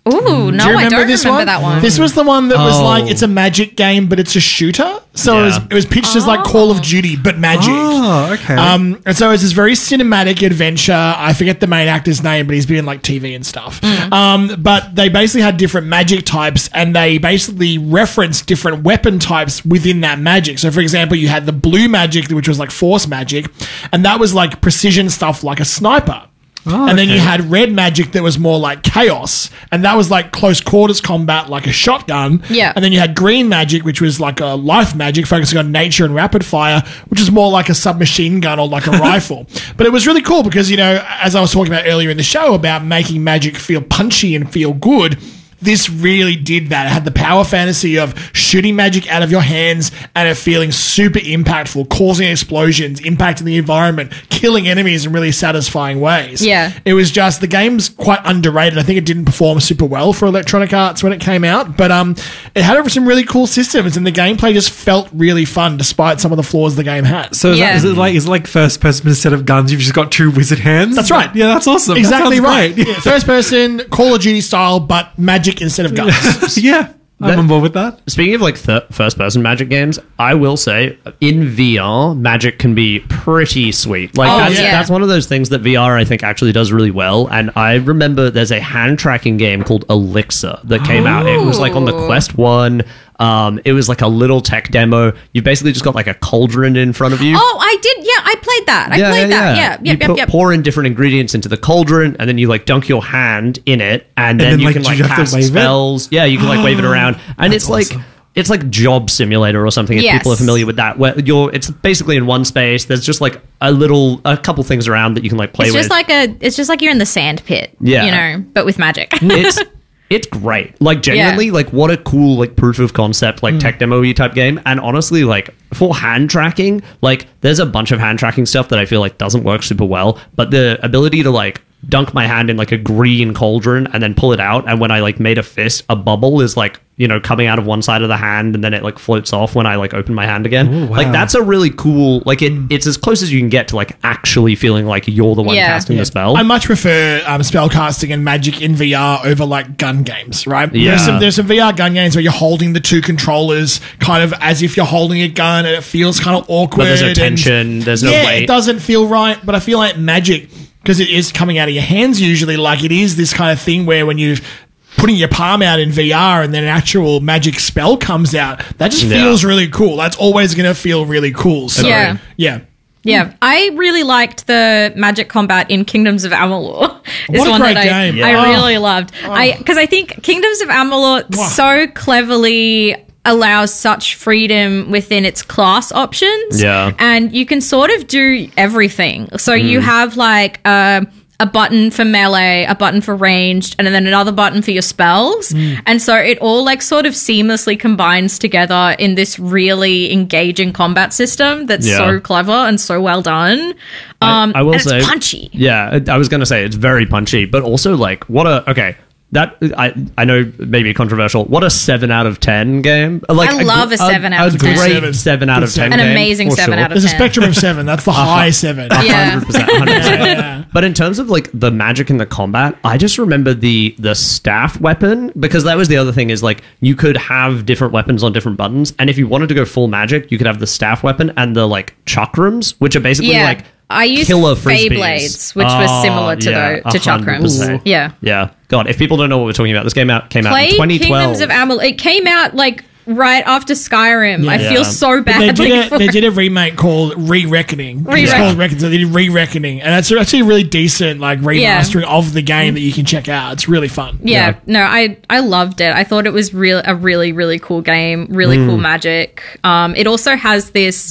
[SPEAKER 1] Ooh, no,
[SPEAKER 4] Do you
[SPEAKER 1] I
[SPEAKER 4] remember
[SPEAKER 1] don't
[SPEAKER 4] this
[SPEAKER 1] remember
[SPEAKER 4] one?
[SPEAKER 1] that one.
[SPEAKER 4] This was the one that was
[SPEAKER 3] Oh.
[SPEAKER 4] like it's a magic game, but it's a shooter. So it was
[SPEAKER 3] Yeah.
[SPEAKER 4] it was pitched as like Call of Duty, but magic.
[SPEAKER 2] Oh, okay.
[SPEAKER 4] Um, and so it's this very cinematic adventure. I forget the main actor's name, but he's been in like T V and stuff. Um, but they basically had different magic types, and they basically referenced different weapon types within that magic. So, for example, you had the blue magic, which was like force magic, and that was like precision stuff, like a sniper.
[SPEAKER 2] Oh,
[SPEAKER 4] and then you
[SPEAKER 2] okay.
[SPEAKER 4] had red magic that was more like chaos, and that was like close quarters combat, like a shotgun.
[SPEAKER 1] Yeah.
[SPEAKER 4] And then you had green magic, which was like a life magic, focusing on nature and rapid fire, which is more like a submachine gun or like a rifle. But it was really cool because, you know, as I was talking about earlier in the show about making magic feel punchy and feel good, this really did that. It had the power fantasy of shooting magic out of your hands and it feeling super impactful, causing explosions, impacting the environment, killing enemies in really satisfying ways.
[SPEAKER 1] Yeah.
[SPEAKER 4] It was just, the game's quite underrated. I think it didn't perform super well for Electronic Arts when it came out, but um, it had some really cool systems and the gameplay just felt really fun despite some of the flaws the game had.
[SPEAKER 2] so is,
[SPEAKER 1] Yeah.
[SPEAKER 2] that, is it like is it like first person, but instead of guns, you've just got two wizard hands?
[SPEAKER 4] That's right.
[SPEAKER 2] Yeah, that's awesome. That
[SPEAKER 4] Exactly
[SPEAKER 2] sounds
[SPEAKER 4] right.
[SPEAKER 2] great.
[SPEAKER 4] Yeah, first person, Call of Duty style, but magic instead of guns.
[SPEAKER 2] yeah, I'm
[SPEAKER 3] That-
[SPEAKER 2] on board with that.
[SPEAKER 3] Speaking of like th- first-person Magic games, I will say in V R, Magic can be pretty sweet. Like
[SPEAKER 1] Oh,
[SPEAKER 3] that's,
[SPEAKER 1] yeah.
[SPEAKER 3] that's one of those things that V R I think actually does really well. And I remember there's a hand tracking game called Elixir that came out. It was like on the
[SPEAKER 1] Ooh.
[SPEAKER 3] Quest One. Um, it was like a little tech demo. You basically just got like a cauldron in front of you.
[SPEAKER 1] Oh, I did. Yeah, I played that. I played that. Yeah.
[SPEAKER 3] You
[SPEAKER 1] Yep, yep,
[SPEAKER 3] put,
[SPEAKER 1] yep.
[SPEAKER 3] pour in different ingredients into the cauldron, and then you like dunk your hand in it, and then,
[SPEAKER 2] then,
[SPEAKER 3] you
[SPEAKER 2] like,
[SPEAKER 3] can
[SPEAKER 2] do
[SPEAKER 3] like
[SPEAKER 2] you have to
[SPEAKER 3] cast
[SPEAKER 2] wave it?
[SPEAKER 3] spells. Yeah, you can like wave it around, and
[SPEAKER 2] That's
[SPEAKER 3] it's like
[SPEAKER 2] awesome.
[SPEAKER 3] it's like Job Simulator or something. If
[SPEAKER 1] Yes.
[SPEAKER 3] people are familiar with that, where you're it's basically in one space. There's just like a little a couple things around that you can like play
[SPEAKER 1] It's
[SPEAKER 3] with.
[SPEAKER 1] just like a. It's just like you're in the sand pit.
[SPEAKER 3] Yeah.
[SPEAKER 1] You know, but with magic.
[SPEAKER 3] it's it's great. Like genuinely,
[SPEAKER 1] Yeah.
[SPEAKER 3] like what a cool like proof of concept like tech demo-y type game. And honestly, like for hand tracking, like there's a bunch of hand tracking stuff that I feel like doesn't work super well, but the ability to like dunk my hand in like a green cauldron and then pull it out, and when I like made a fist, a bubble is like, you know, coming out of one side of the hand and then it like floats off when I like open my hand again.
[SPEAKER 2] Ooh, wow.
[SPEAKER 3] Like that's a really cool, like it it's as close as you can get to like actually feeling like you're the one
[SPEAKER 1] Yeah.
[SPEAKER 3] casting the spell.
[SPEAKER 4] I much prefer um, spellcasting and magic in V R over like gun games, right?
[SPEAKER 3] Yeah.
[SPEAKER 4] There's some, there's some V R gun games where you're holding the two controllers kind of as if you're holding a gun and it feels kind of awkward.
[SPEAKER 3] But there's no
[SPEAKER 4] and-
[SPEAKER 3] tension, there's no
[SPEAKER 4] yeah,
[SPEAKER 3] weight.
[SPEAKER 4] it doesn't feel right, but I feel like magic, because it is coming out of your hands usually, like it is this kind of thing where when you're putting your palm out in V R and then an actual magic spell comes out, that just
[SPEAKER 3] Yeah.
[SPEAKER 4] feels really cool. That's always going to feel really cool. So,
[SPEAKER 1] Yeah.
[SPEAKER 4] yeah.
[SPEAKER 1] Yeah, I really liked the magic combat in Kingdoms of Amalur. Is
[SPEAKER 4] What a
[SPEAKER 1] one
[SPEAKER 4] great
[SPEAKER 1] that I,
[SPEAKER 4] game.
[SPEAKER 1] I
[SPEAKER 4] Yeah.
[SPEAKER 1] really loved. I because I think Kingdoms of Amalur
[SPEAKER 4] Wow.
[SPEAKER 1] so cleverly allows such freedom within its class options.
[SPEAKER 3] Yeah.
[SPEAKER 1] And you can sort of do everything. So you have like a a button for melee, a button for ranged, and then another button for your spells. And so it all like sort of seamlessly combines together in this really engaging combat system that's
[SPEAKER 3] Yeah.
[SPEAKER 1] so clever and so well done.
[SPEAKER 3] I-
[SPEAKER 1] Um,
[SPEAKER 3] I will
[SPEAKER 1] and
[SPEAKER 3] say,
[SPEAKER 1] it's punchy.
[SPEAKER 3] Yeah, I was going to say it's very punchy, but also like what a okay. That I I know maybe controversial. What a seven out of ten game! Like
[SPEAKER 1] I love a seven out
[SPEAKER 3] a
[SPEAKER 1] of ten.
[SPEAKER 3] great
[SPEAKER 4] Seven.
[SPEAKER 3] seven out of ten.
[SPEAKER 1] An
[SPEAKER 3] game,
[SPEAKER 1] amazing
[SPEAKER 3] for
[SPEAKER 1] seven
[SPEAKER 3] sure.
[SPEAKER 1] out of
[SPEAKER 4] There's a
[SPEAKER 1] ten.
[SPEAKER 4] spectrum of seven. That's the high seven.
[SPEAKER 1] Yeah.
[SPEAKER 3] one hundred percent, one hundred percent. But in terms of like the magic and the combat, I just remember the the staff weapon, because that was the other thing, is like you could have different weapons on different buttons, and if you wanted to go full magic, you could have the staff weapon and the like chakrams, which are basically
[SPEAKER 1] Yeah.
[SPEAKER 3] like
[SPEAKER 1] I used
[SPEAKER 3] killer frisbees.
[SPEAKER 1] Blades, which was
[SPEAKER 3] Oh,
[SPEAKER 1] similar to
[SPEAKER 3] yeah,
[SPEAKER 1] the to
[SPEAKER 3] one hundred percent.
[SPEAKER 1] chakrams. Yeah.
[SPEAKER 3] Yeah. God, if people don't know what we're talking about, this game out came out in
[SPEAKER 1] Played
[SPEAKER 3] twenty twelve.
[SPEAKER 1] Kingdoms of Amalur. It came out like right after Skyrim. I
[SPEAKER 3] Yeah.
[SPEAKER 1] feel so
[SPEAKER 4] They
[SPEAKER 1] badly
[SPEAKER 4] did, a,
[SPEAKER 1] for
[SPEAKER 4] they
[SPEAKER 1] it.
[SPEAKER 4] did a remake called Re-Reckoning. It's
[SPEAKER 1] Re-Reck-
[SPEAKER 4] called Reckoning. So they did Re-Reckoning. And it's actually a really decent like
[SPEAKER 1] Yeah.
[SPEAKER 4] remastering of the game that you can check out. It's really fun.
[SPEAKER 1] Yeah, no, I I loved it. I thought it was real a really really cool game, really cool magic. Um, it also has this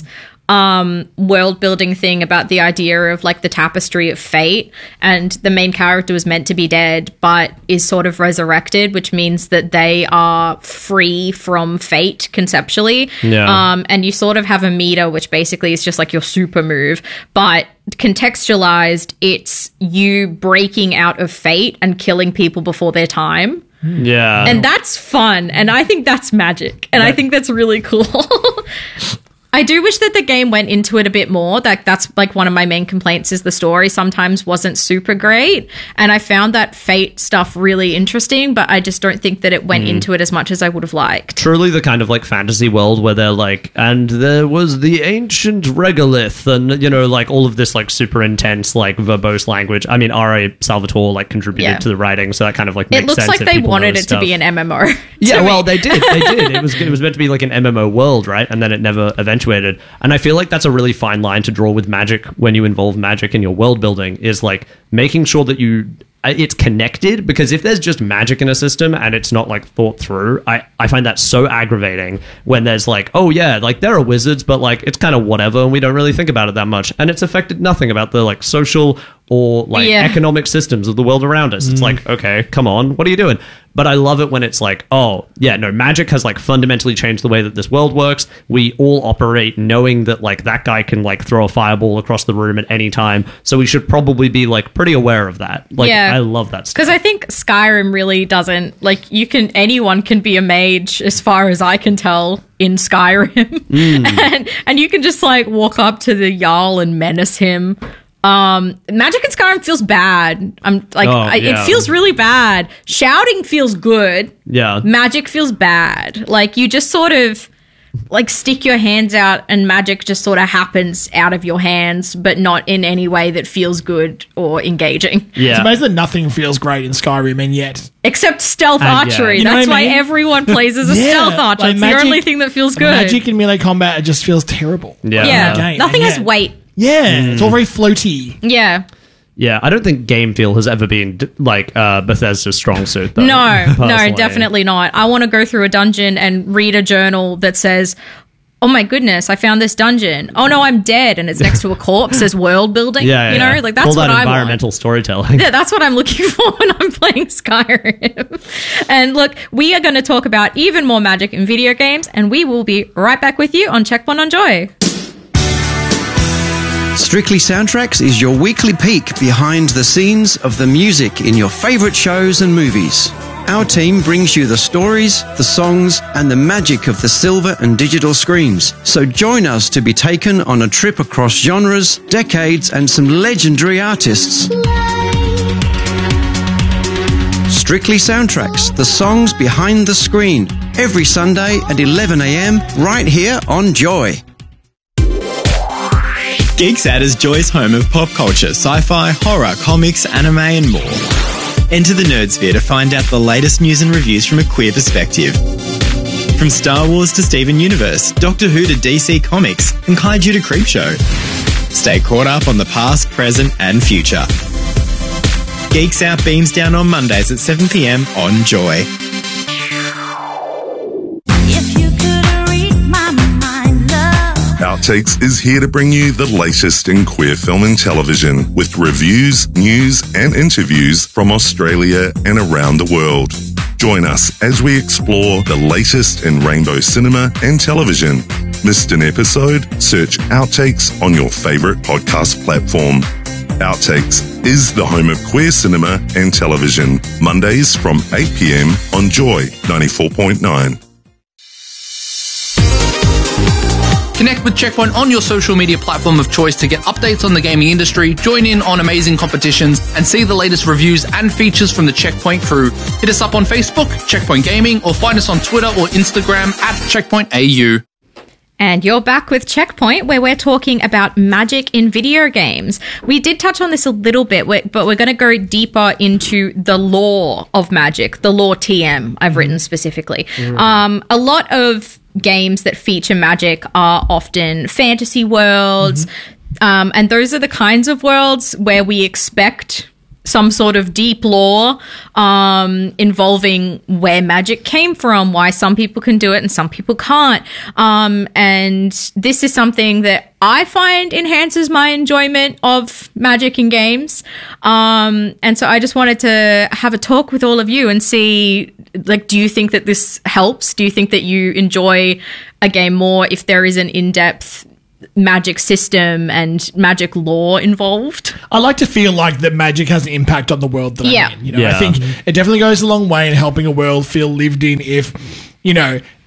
[SPEAKER 1] um world building thing about the idea of like the tapestry of fate, and the main character was meant to be dead but is sort of resurrected, which means that they are free from fate conceptually.
[SPEAKER 3] Yeah.
[SPEAKER 1] Um, and you sort of have a meter, which basically is just like your super move, but contextualized, it's you breaking out of fate and killing people before their time.
[SPEAKER 3] Yeah.
[SPEAKER 1] And that's fun. And I think that's magic. And I think that's really cool. I do wish that the game went into it a bit more. Like that's like one of my main complaints is the story sometimes wasn't super great. And I found that Fate stuff really interesting, but I just don't think that it went mm. into it as much as I would have liked.
[SPEAKER 3] Truly the kind of like fantasy world where they're like, and there was the ancient regolith and, you know, like all of this like super intense like verbose language. I mean, R A Salvatore like contributed
[SPEAKER 1] Yeah.
[SPEAKER 3] to the writing, so that kind of like makes
[SPEAKER 1] It looks
[SPEAKER 3] sense
[SPEAKER 1] like
[SPEAKER 3] if
[SPEAKER 1] they
[SPEAKER 3] people
[SPEAKER 1] wanted
[SPEAKER 3] know
[SPEAKER 1] it
[SPEAKER 3] stuff.
[SPEAKER 1] to be an M M O.
[SPEAKER 3] Yeah, well, they did. They did. It was it was meant to be like an M M O world, right? And then it never eventuated. And I feel like that's a really fine line to draw with Magic when you involve magic in your world building, is like making sure that you it's connected, because if there's just magic in a system and it's not like thought through, I, I find that so aggravating when there's like, oh yeah, like there are wizards, but like it's kind of whatever and we don't really think about it that much, and it's affected nothing about the like social or like
[SPEAKER 1] Yeah.
[SPEAKER 3] economic systems of the world around us. It's like, okay, come on, what are you doing? But I love it when it's like, oh yeah, no, magic has like fundamentally changed the way that this world works. We all operate knowing that like that guy can like throw a fireball across the room at any time, so we should probably be like pretty aware of that. Like,
[SPEAKER 1] Yeah.
[SPEAKER 3] I love that stuff.
[SPEAKER 1] Because I think Skyrim really doesn't, like, you can, anyone can be a mage as far as I can tell in Skyrim.
[SPEAKER 3] Mm.
[SPEAKER 1] and, and you can just, like, walk up to the Jarl and menace him. Um, magic in Skyrim feels bad. I'm like,
[SPEAKER 3] Oh,
[SPEAKER 1] I,
[SPEAKER 3] yeah.
[SPEAKER 1] it feels really bad. Shouting feels good.
[SPEAKER 3] Yeah.
[SPEAKER 1] Magic feels bad. Like, you just sort of, like, stick your hands out and magic just sort of happens out of your hands, but not in any way that feels good or engaging.
[SPEAKER 4] It's
[SPEAKER 3] Yeah.
[SPEAKER 4] amazing that nothing feels great in Skyrim, and yet
[SPEAKER 1] Except stealth
[SPEAKER 3] And, yeah.
[SPEAKER 1] archery.
[SPEAKER 4] You know
[SPEAKER 1] That's
[SPEAKER 4] what I
[SPEAKER 1] why
[SPEAKER 4] mean?
[SPEAKER 1] everyone plays as a
[SPEAKER 4] Yeah,
[SPEAKER 1] stealth archer.
[SPEAKER 4] like
[SPEAKER 1] it's
[SPEAKER 4] magic-
[SPEAKER 1] the only thing that feels good.
[SPEAKER 4] magic in melee combat, it just feels terrible.
[SPEAKER 3] Yeah.
[SPEAKER 1] yeah.
[SPEAKER 4] Okay,
[SPEAKER 1] Nothing
[SPEAKER 4] and
[SPEAKER 1] has
[SPEAKER 4] yeah.
[SPEAKER 1] weight.
[SPEAKER 4] Yeah, it's all very floaty.
[SPEAKER 1] Yeah.
[SPEAKER 3] Yeah, I don't think game feel has ever been d- like uh, Bethesda's strong suit, though.
[SPEAKER 1] No, no,
[SPEAKER 3] personally.
[SPEAKER 1] definitely not. I want to go through a dungeon and read a journal that says, oh my goodness, I found this dungeon. Oh no, I'm dead. And it's next to a corpse as world building.
[SPEAKER 3] Yeah,
[SPEAKER 1] you know,
[SPEAKER 3] yeah.
[SPEAKER 1] like that's
[SPEAKER 3] Call
[SPEAKER 1] what
[SPEAKER 3] that
[SPEAKER 1] I
[SPEAKER 3] environmental
[SPEAKER 1] want.
[SPEAKER 3] storytelling.
[SPEAKER 1] Yeah, that's what I'm looking for when I'm playing Skyrim. And look, we are going to talk about even more magic in video games, and we will be right back with you on Checkpoint on Joy.
[SPEAKER 7] Strictly Soundtracks is your weekly peek behind the scenes of the music in your favourite shows and movies. Our team brings you the stories, the songs, and the magic of the silver and digital screens. So join us to be taken on a trip across genres, decades, and some legendary artists. Strictly Soundtracks, the songs behind the screen. Every Sunday at eleven a.m. right here on Joy.
[SPEAKER 8] GeeksAt is Joy's home of pop culture, sci-fi, horror, comics, anime, and more. Enter the Nerdsphere to find out the latest news and reviews from a queer perspective. From Star Wars to Steven Universe, Doctor Who to D C Comics, and Kaiju to Creepshow. Stay caught up on the past, present, and future. GeeksOut beams down on Mondays at seven p.m. on Joy.
[SPEAKER 9] Outtakes is here to bring you the latest in queer film and television, with reviews, news, and interviews from Australia and around the world. Join us as we explore the latest in rainbow cinema and television. Missed an episode? Search Outtakes on your favourite podcast platform. Outtakes is the home of queer cinema and television, Mondays from eight p.m. on Joy ninety-four point nine.
[SPEAKER 10] Connect with Checkpoint on your social media platform of choice to get updates on the gaming industry, join in on amazing competitions, and see the latest reviews and features from the Checkpoint crew. Hit us up on Facebook, Checkpoint Gaming, or find us on Twitter or Instagram at Checkpoint A U.
[SPEAKER 1] And you're back with Checkpoint, where we're talking about magic in video games. We did touch on this a little bit, but we're going to go deeper into the lore of magic, the lore T M I've written specifically. Mm. Um, a lot of games that feature magic are often fantasy worlds, mm-hmm. um, and those are the kinds of worlds where we expect some sort of deep lore um, involving where magic came from, why some people can do it and some people can't. Um, and this is something that I find enhances my enjoyment of magic in games. Um, and so I just wanted to have a talk with all of you and see, like, do you think that this helps? Do you think that you enjoy a game more if there is an in-depth magic system and magic lore involved?
[SPEAKER 4] I like to feel like that magic has an impact on the world that
[SPEAKER 1] Yeah.
[SPEAKER 4] I'm in. You know,
[SPEAKER 3] Yeah.
[SPEAKER 4] I think it definitely goes a long way in helping a world feel lived in if, you know,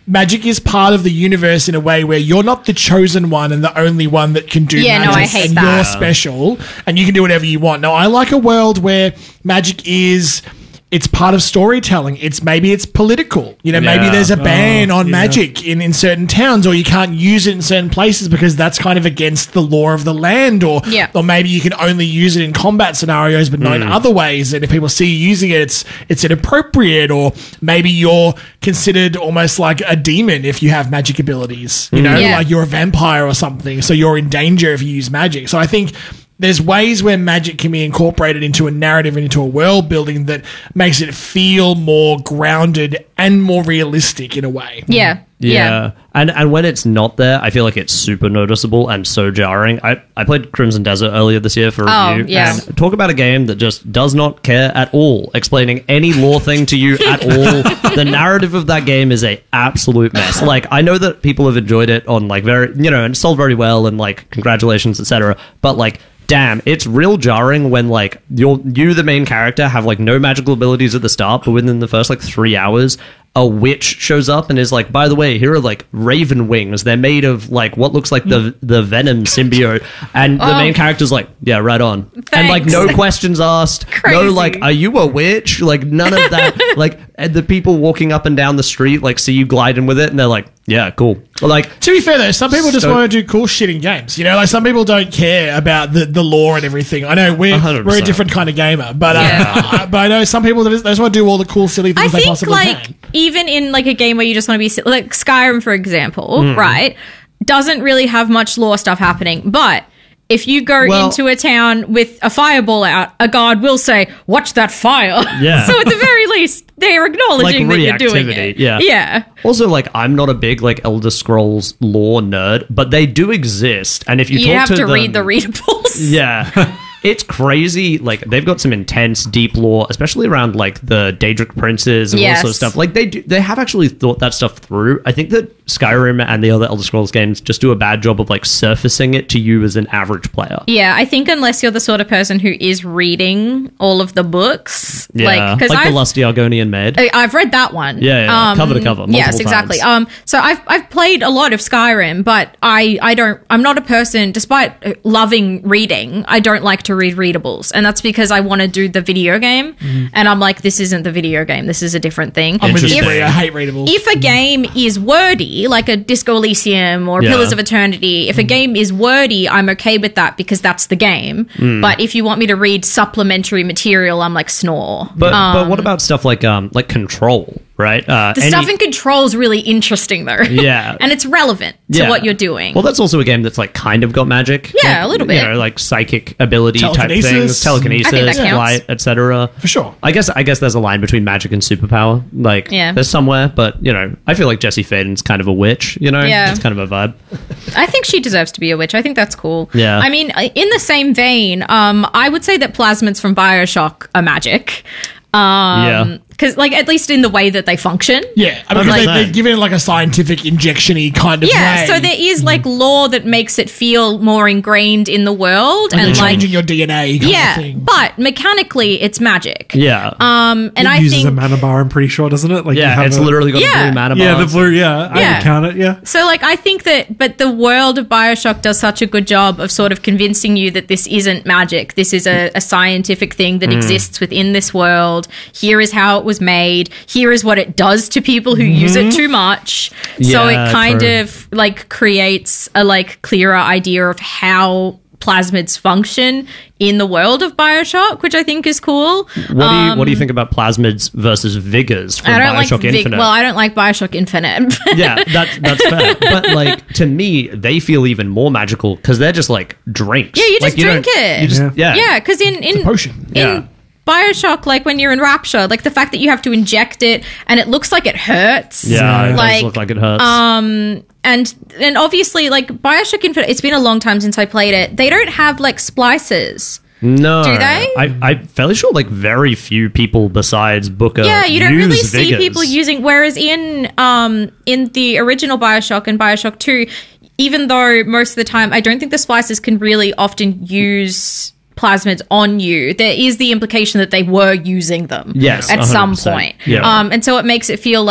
[SPEAKER 4] magic is part of the universe in a way where you're not the chosen one and the only one that can do
[SPEAKER 1] Yeah, no,
[SPEAKER 4] magic.
[SPEAKER 1] I hate
[SPEAKER 4] and
[SPEAKER 1] that.
[SPEAKER 4] You're special and you can do whatever you want. No, I like a world where magic is... It's part of storytelling. It's maybe it's political. You know, maybe
[SPEAKER 3] Yeah.
[SPEAKER 4] there's a ban
[SPEAKER 2] Oh,
[SPEAKER 4] on
[SPEAKER 2] yeah.
[SPEAKER 4] magic in, in certain towns, or you can't use it in certain places because that's kind of against the law of the land, or
[SPEAKER 1] Yeah.
[SPEAKER 4] or maybe you can only use it in combat scenarios, but not in other ways. And if people see you using it, it's it's inappropriate, or maybe you're considered almost like a demon if you have magic abilities. You know,
[SPEAKER 1] Yeah.
[SPEAKER 4] like you're a vampire or something, so you're in danger if you use magic. So I think there's ways where magic can be incorporated into a narrative and into a world building that makes it feel more grounded and more realistic in a way.
[SPEAKER 1] Yeah.
[SPEAKER 3] Yeah.
[SPEAKER 1] Yeah.
[SPEAKER 3] And and when it's not there, I feel like it's super noticeable and so jarring. I, I played Crimson Desert earlier this year for
[SPEAKER 1] Oh,
[SPEAKER 3] review.
[SPEAKER 1] yeah.
[SPEAKER 3] And talk about a game that just does not care at all, explaining any lore thing to you at all. The narrative of that game is a absolute mess. Like, I know that people have enjoyed it on like very, you know, and sold very well and like congratulations, et cetera. But like, damn, it's real jarring when like you're you the main character have like no magical abilities at the start, but within the first like three hours a witch shows up and is like, by the way, here are like raven wings, they're made of like what looks like the the venom symbiote, and the
[SPEAKER 1] Oh.
[SPEAKER 3] main character's like, yeah, right on. And like
[SPEAKER 1] Thanks.
[SPEAKER 3] no questions asked. No,
[SPEAKER 1] Crazy.
[SPEAKER 3] like, are you a witch? Like none of that. Like, and the people walking up and down the street like see you gliding with it and they're like, yeah, cool. Like,
[SPEAKER 4] To be fair though, some people just
[SPEAKER 3] So-
[SPEAKER 4] want to do cool shit in games. You know, like some people don't care about the, the lore and everything. I know we're
[SPEAKER 3] one hundred
[SPEAKER 4] we're a
[SPEAKER 3] percent.
[SPEAKER 4] different kind of gamer, but uh,
[SPEAKER 1] Yeah.
[SPEAKER 4] but I know some people that just, they just want to do all the cool silly
[SPEAKER 1] I
[SPEAKER 4] things they
[SPEAKER 1] think
[SPEAKER 4] possibly
[SPEAKER 1] like
[SPEAKER 4] can.
[SPEAKER 1] even in like a game where you just want to be si- like Skyrim, for example,
[SPEAKER 3] Hmm.
[SPEAKER 1] right, doesn't really have much lore stuff happening, but if you go
[SPEAKER 3] Well-
[SPEAKER 1] into a town with a fireball out, a guard will say, "Watch that fire."
[SPEAKER 3] Yeah.
[SPEAKER 1] So at the very least, they're acknowledging
[SPEAKER 3] Like
[SPEAKER 1] that you're doing
[SPEAKER 3] reactivity,
[SPEAKER 1] it.
[SPEAKER 3] yeah.
[SPEAKER 1] Yeah.
[SPEAKER 3] also, like, I'm not a big like Elder Scrolls lore nerd, but they do exist. And if you,
[SPEAKER 1] You
[SPEAKER 3] talk
[SPEAKER 1] have
[SPEAKER 3] to
[SPEAKER 1] to
[SPEAKER 3] them,
[SPEAKER 1] read the readables.
[SPEAKER 3] yeah. It's crazy. Like, they've got some intense, deep lore, especially around like the Daedric princes and all
[SPEAKER 1] Yes.
[SPEAKER 3] this sort of stuff. Like, they do, they have actually thought that stuff through. I think that Skyrim and the other Elder Scrolls games just do a bad job of like surfacing it to you as an average player.
[SPEAKER 1] Yeah, I think unless you're the sort of person who is reading all of the books,
[SPEAKER 3] Yeah,
[SPEAKER 1] like
[SPEAKER 3] like,
[SPEAKER 1] because
[SPEAKER 3] the
[SPEAKER 1] I've
[SPEAKER 3] Lusty Argonian Maid.
[SPEAKER 1] I- I've read that one.
[SPEAKER 3] Yeah, yeah, cover to cover, multiple
[SPEAKER 1] Yes, exactly.
[SPEAKER 3] times.
[SPEAKER 1] Um, so I've I've played a lot of Skyrim, but I I don't. I'm not a person. Despite uh, loving reading, I don't like to read readables, and that's because I want to do the video game. And I'm like, this isn't the video game. This is a different thing.
[SPEAKER 4] I'm with you,
[SPEAKER 3] Interesting.
[SPEAKER 4] Brie. I hate readables.
[SPEAKER 1] If a game is wordy, like a Disco Elysium or
[SPEAKER 3] Yeah.
[SPEAKER 1] Pillars of Eternity, if a game is wordy, I'm okay with that because that's the game. But if you want me to read supplementary material, I'm like, snore.
[SPEAKER 3] But
[SPEAKER 1] Um,
[SPEAKER 3] but what about stuff like um like Control, right? Uh,
[SPEAKER 1] the
[SPEAKER 3] any-
[SPEAKER 1] stuff in Control is really interesting, though.
[SPEAKER 3] Yeah.
[SPEAKER 1] and it's relevant to
[SPEAKER 3] Yeah.
[SPEAKER 1] what you're doing.
[SPEAKER 3] Well, that's also a game that's like kind of got magic.
[SPEAKER 1] Yeah,
[SPEAKER 3] Like,
[SPEAKER 1] a little
[SPEAKER 3] You
[SPEAKER 1] bit.
[SPEAKER 3] know, like psychic ability type
[SPEAKER 4] Telekinesis.
[SPEAKER 3] things, telekinesis,
[SPEAKER 1] I think that counts.
[SPEAKER 3] flight, et cetera.
[SPEAKER 4] For sure.
[SPEAKER 3] I guess I guess there's a line between magic and superpower. Like,
[SPEAKER 1] Yeah.
[SPEAKER 3] there's somewhere, but you know, I feel like Jessie Faden's kind of a witch. You know,
[SPEAKER 1] Yeah.
[SPEAKER 3] it's kind of a vibe.
[SPEAKER 1] I think she deserves to be a witch. I think that's cool.
[SPEAKER 3] Yeah.
[SPEAKER 1] I mean, in the same vein, um, I would say that plasmids from Bioshock are magic. Um,
[SPEAKER 3] Yeah.
[SPEAKER 1] Because, like, at least in the way that they function.
[SPEAKER 4] Yeah, I mean,
[SPEAKER 3] I'm
[SPEAKER 4] because
[SPEAKER 3] like-
[SPEAKER 4] they, they're given like a scientific injection-y kind of
[SPEAKER 1] Yeah,
[SPEAKER 4] way.
[SPEAKER 1] so there is like lore that makes it feel more ingrained in the world,
[SPEAKER 4] and
[SPEAKER 1] and,
[SPEAKER 4] they're
[SPEAKER 1] like
[SPEAKER 4] changing your D N A kind
[SPEAKER 1] yeah,
[SPEAKER 4] of thing.
[SPEAKER 1] but mechanically it's magic.
[SPEAKER 3] Yeah,
[SPEAKER 1] Um, and
[SPEAKER 2] It
[SPEAKER 1] I
[SPEAKER 2] uses
[SPEAKER 1] think
[SPEAKER 2] a mana bar, I'm pretty sure, doesn't it? Like you
[SPEAKER 3] yeah,
[SPEAKER 2] have
[SPEAKER 3] it's
[SPEAKER 2] a-
[SPEAKER 3] literally got
[SPEAKER 1] Yeah.
[SPEAKER 3] a blue mana
[SPEAKER 2] Yeah,
[SPEAKER 3] bar.
[SPEAKER 2] the blue, yeah. I
[SPEAKER 1] Yeah.
[SPEAKER 2] would count it, yeah.
[SPEAKER 1] so. Like, I think that, but the world of Bioshock does such a good job of sort of convincing you that this isn't magic. This is a, a scientific thing that exists within this world. Here is how it was made. Here is what it does to people who use it too much. so
[SPEAKER 3] Yeah,
[SPEAKER 1] it kind
[SPEAKER 3] true.
[SPEAKER 1] of like creates a like clearer idea of how plasmids function in the world of Bioshock, which I think is cool.
[SPEAKER 3] What do you What do you think about plasmids versus vigors from
[SPEAKER 1] I don't
[SPEAKER 3] Bioshock
[SPEAKER 1] like Vig-
[SPEAKER 3] Infinite?
[SPEAKER 1] well, I don't like Bioshock Infinite.
[SPEAKER 3] yeah, that's that's fair. But like to me, they feel even more magical because they're just like drinks.
[SPEAKER 1] Yeah, you
[SPEAKER 3] Like,
[SPEAKER 1] just drink
[SPEAKER 3] don't-
[SPEAKER 1] it.
[SPEAKER 3] You just,
[SPEAKER 2] Yeah.
[SPEAKER 3] yeah,
[SPEAKER 1] Yeah, because in in
[SPEAKER 4] potion.
[SPEAKER 1] in
[SPEAKER 3] Yeah.
[SPEAKER 1] Bioshock, like when you're in Rapture, like the fact that you have to inject it and it looks like it hurts.
[SPEAKER 3] Yeah, it
[SPEAKER 1] like
[SPEAKER 3] does look like it hurts.
[SPEAKER 1] um, and and obviously, like Bioshock Infinite, it's been a long time since I played it. They don't have like splices.
[SPEAKER 3] no,
[SPEAKER 1] do they?
[SPEAKER 3] I, I'm fairly sure like very few people besides Booker.
[SPEAKER 1] Yeah, you don't
[SPEAKER 3] use
[SPEAKER 1] really see
[SPEAKER 3] vigors.
[SPEAKER 1] people using. Whereas in um in the original Bioshock and Bioshock Two, even though most of the time I don't think the splices can really often use plasmids on you, there is the implication that they were using them
[SPEAKER 3] Yes,
[SPEAKER 1] at
[SPEAKER 3] one hundred
[SPEAKER 1] some
[SPEAKER 3] percent.
[SPEAKER 1] point.
[SPEAKER 3] Yeah.
[SPEAKER 1] Um, and so it makes it feel like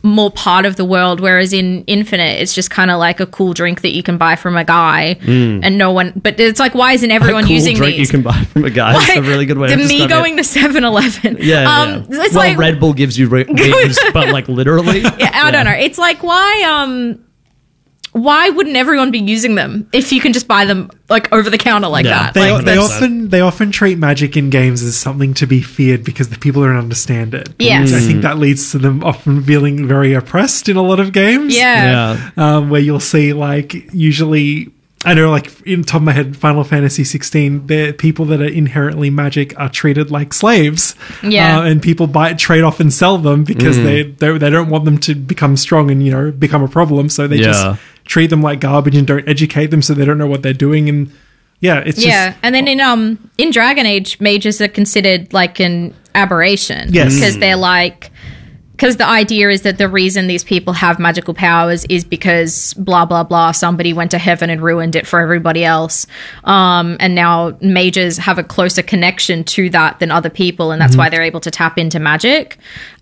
[SPEAKER 1] more part of the world, whereas in Infinite it's just kind of like a cool drink that you can buy from a guy and no one, but it's like, why isn't everyone
[SPEAKER 3] a cool
[SPEAKER 1] using
[SPEAKER 3] drink
[SPEAKER 1] these?
[SPEAKER 3] you can buy from a guy. That's
[SPEAKER 1] Like,
[SPEAKER 3] a really good way
[SPEAKER 1] the
[SPEAKER 3] of
[SPEAKER 1] me
[SPEAKER 3] describing
[SPEAKER 1] going
[SPEAKER 3] it.
[SPEAKER 1] to seven eleven.
[SPEAKER 3] Yeah,
[SPEAKER 1] um,
[SPEAKER 3] yeah.
[SPEAKER 1] It's
[SPEAKER 3] well,
[SPEAKER 1] like,
[SPEAKER 3] Red Bull gives you re- wings, but like literally.
[SPEAKER 1] yeah, I don't know. It's like, why um why wouldn't everyone be using them if you can just buy them like over the counter like
[SPEAKER 3] Yeah.
[SPEAKER 1] that?
[SPEAKER 2] They,
[SPEAKER 1] Like,
[SPEAKER 2] they
[SPEAKER 1] that's-
[SPEAKER 2] often they often treat magic in games as something to be feared because the people don't understand it.
[SPEAKER 1] Yes.
[SPEAKER 2] I think that leads to them often feeling very oppressed in a lot of games.
[SPEAKER 1] yeah.
[SPEAKER 3] Yeah.
[SPEAKER 2] um, where you'll see like usually I know like in top of my head Final Fantasy sixteen, the people that are inherently magic are treated like slaves.
[SPEAKER 1] Yeah.
[SPEAKER 2] uh, and people buy trade off and sell them because they, they they don't want them to become strong and, you know, become a problem, so they
[SPEAKER 3] Yeah.
[SPEAKER 2] just treat them like garbage and don't educate them, so they don't know what they're doing. And yeah, it's
[SPEAKER 1] Yeah,
[SPEAKER 2] just
[SPEAKER 1] and then in um in Dragon Age, mages are considered like an aberration.
[SPEAKER 2] Yes.
[SPEAKER 1] because they're like because the idea is that the reason these people have magical powers is because blah blah blah, somebody went to heaven and ruined it for everybody else, um, and now mages have a closer connection to that than other people, and that's why they're able to tap into magic.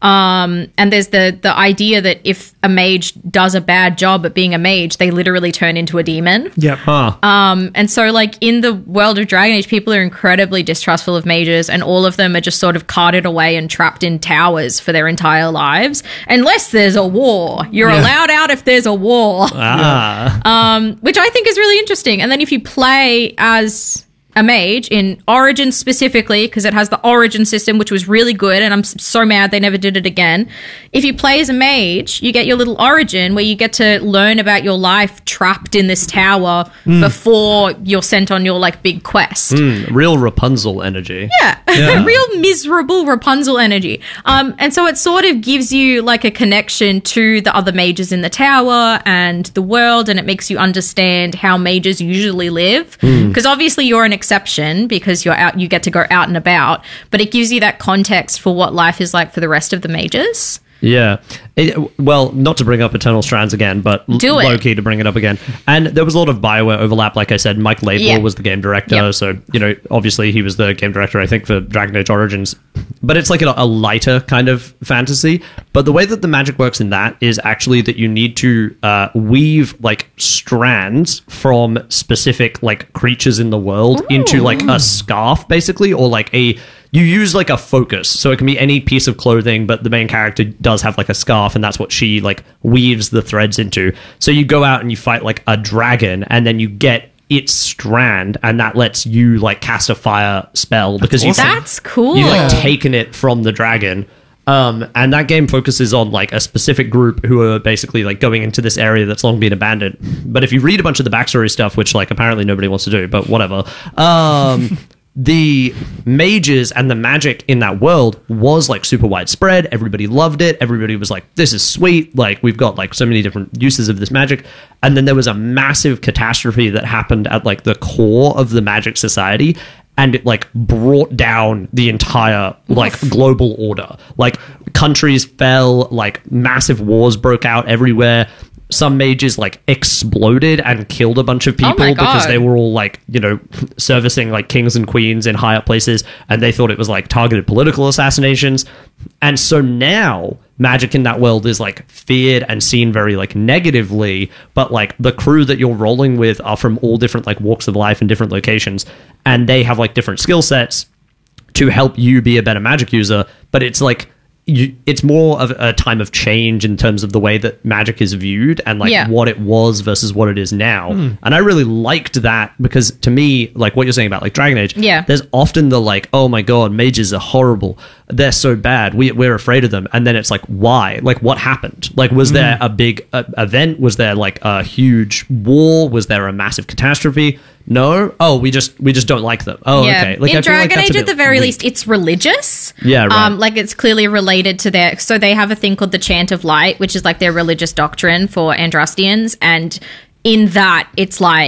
[SPEAKER 1] Um, and there's the the idea that if a mage does a bad job at being a mage, they literally turn into a demon.
[SPEAKER 2] Yep.
[SPEAKER 3] Huh.
[SPEAKER 1] Um, and so, like, in the world of Dragon Age, people are incredibly distrustful of mages, and all of them are just sort of carted away and trapped in towers for their entire lives. Unless there's a war. You're
[SPEAKER 2] Yeah.
[SPEAKER 1] allowed out if there's a war,
[SPEAKER 3] Ah.
[SPEAKER 1] um, which I think is really interesting. And then if you play as a mage in Origins specifically, because it has the Origin system, which was really good, and I'm s- so mad they never did it again. If you play as a mage, you get your little Origin where you get to learn about your life trapped in this tower before you're sent on your like big quest.
[SPEAKER 3] Mm, real Rapunzel energy.
[SPEAKER 1] Yeah, real miserable Rapunzel energy. Um, and so it sort of gives you like a connection to the other mages in the tower and the world, and it makes you understand how mages usually live. Because obviously you're an exception because you're out, you get to go out and about, but it gives you that context for what life is like for the rest of the mages.
[SPEAKER 3] Yeah. It, well, not to bring up Eternal Strands again, but l-
[SPEAKER 1] Do it.
[SPEAKER 3] low key to bring it up again. And there was a lot of BioWare overlap. Like I said, Mike Laidlaw
[SPEAKER 1] Yeah.
[SPEAKER 3] was the game director.
[SPEAKER 1] Yep.
[SPEAKER 3] So, you know, obviously he was the game director, I think, for Dragon Age Origins. But it's like a, a lighter kind of fantasy. But the way that the magic works in that is actually that you need to uh, weave like strands from specific like creatures in the world into like a scarf, basically, or like a. You use like a focus, so it can be any piece of clothing, but the main character does have like a scarf, and that's what she like weaves the threads into. So you go out and you fight like a dragon, and then you get its strand, and that lets you like cast a fire spell because you
[SPEAKER 1] That's cool.
[SPEAKER 3] you've like taken it from the dragon. Um, and that game focuses on like a specific group who are basically like going into this area that's long been abandoned. But if you read a bunch of the backstory stuff, which like apparently nobody wants to do, but whatever. Um, the mages and the magic in that world was like super widespread. Everybody loved it. Everybody was like, this is sweet. Like, we've got like so many different uses of this magic. And then there was a massive catastrophe that happened at like the core of the magic society. And it like brought down the entire like global order. Like countries fell, like massive wars broke out everywhere. Some mages like exploded and killed a bunch of people
[SPEAKER 1] my
[SPEAKER 3] because
[SPEAKER 1] God.
[SPEAKER 3] they were all like, you know, servicing like kings and queens in high up places, and they thought it was like targeted political assassinations. And so now magic in that world is like feared and seen very like negatively, but like the crew that you're rolling with are from all different like walks of life and different locations, and they have like different skill sets to help you be a better magic user. But it's like you, it's more of a time of change in terms of the way that magic is viewed and like
[SPEAKER 1] Yeah.
[SPEAKER 3] what it was versus what it is now. And I really liked that because to me, like what you're saying about like Dragon Age,
[SPEAKER 1] Yeah.
[SPEAKER 3] there's often the like, oh my god, mages are horrible. They're so bad. We, we're afraid of them. And then it's like, why? Like, what happened? Like, was there a big uh, event? Was there like a huge war? Was there a massive catastrophe? No. Oh, we just we just don't like them. Oh,
[SPEAKER 1] Yeah.
[SPEAKER 3] okay. Like,
[SPEAKER 1] in
[SPEAKER 3] I feel like
[SPEAKER 1] Dragon
[SPEAKER 3] that's a
[SPEAKER 1] Age, at
[SPEAKER 3] bit
[SPEAKER 1] the very
[SPEAKER 3] weak.
[SPEAKER 1] least, it's religious.
[SPEAKER 3] Yeah, right.
[SPEAKER 1] Um, like it's clearly related to their. So they have a thing called the Chant of Light, which is like their religious doctrine for Andrastians, and in that, it's like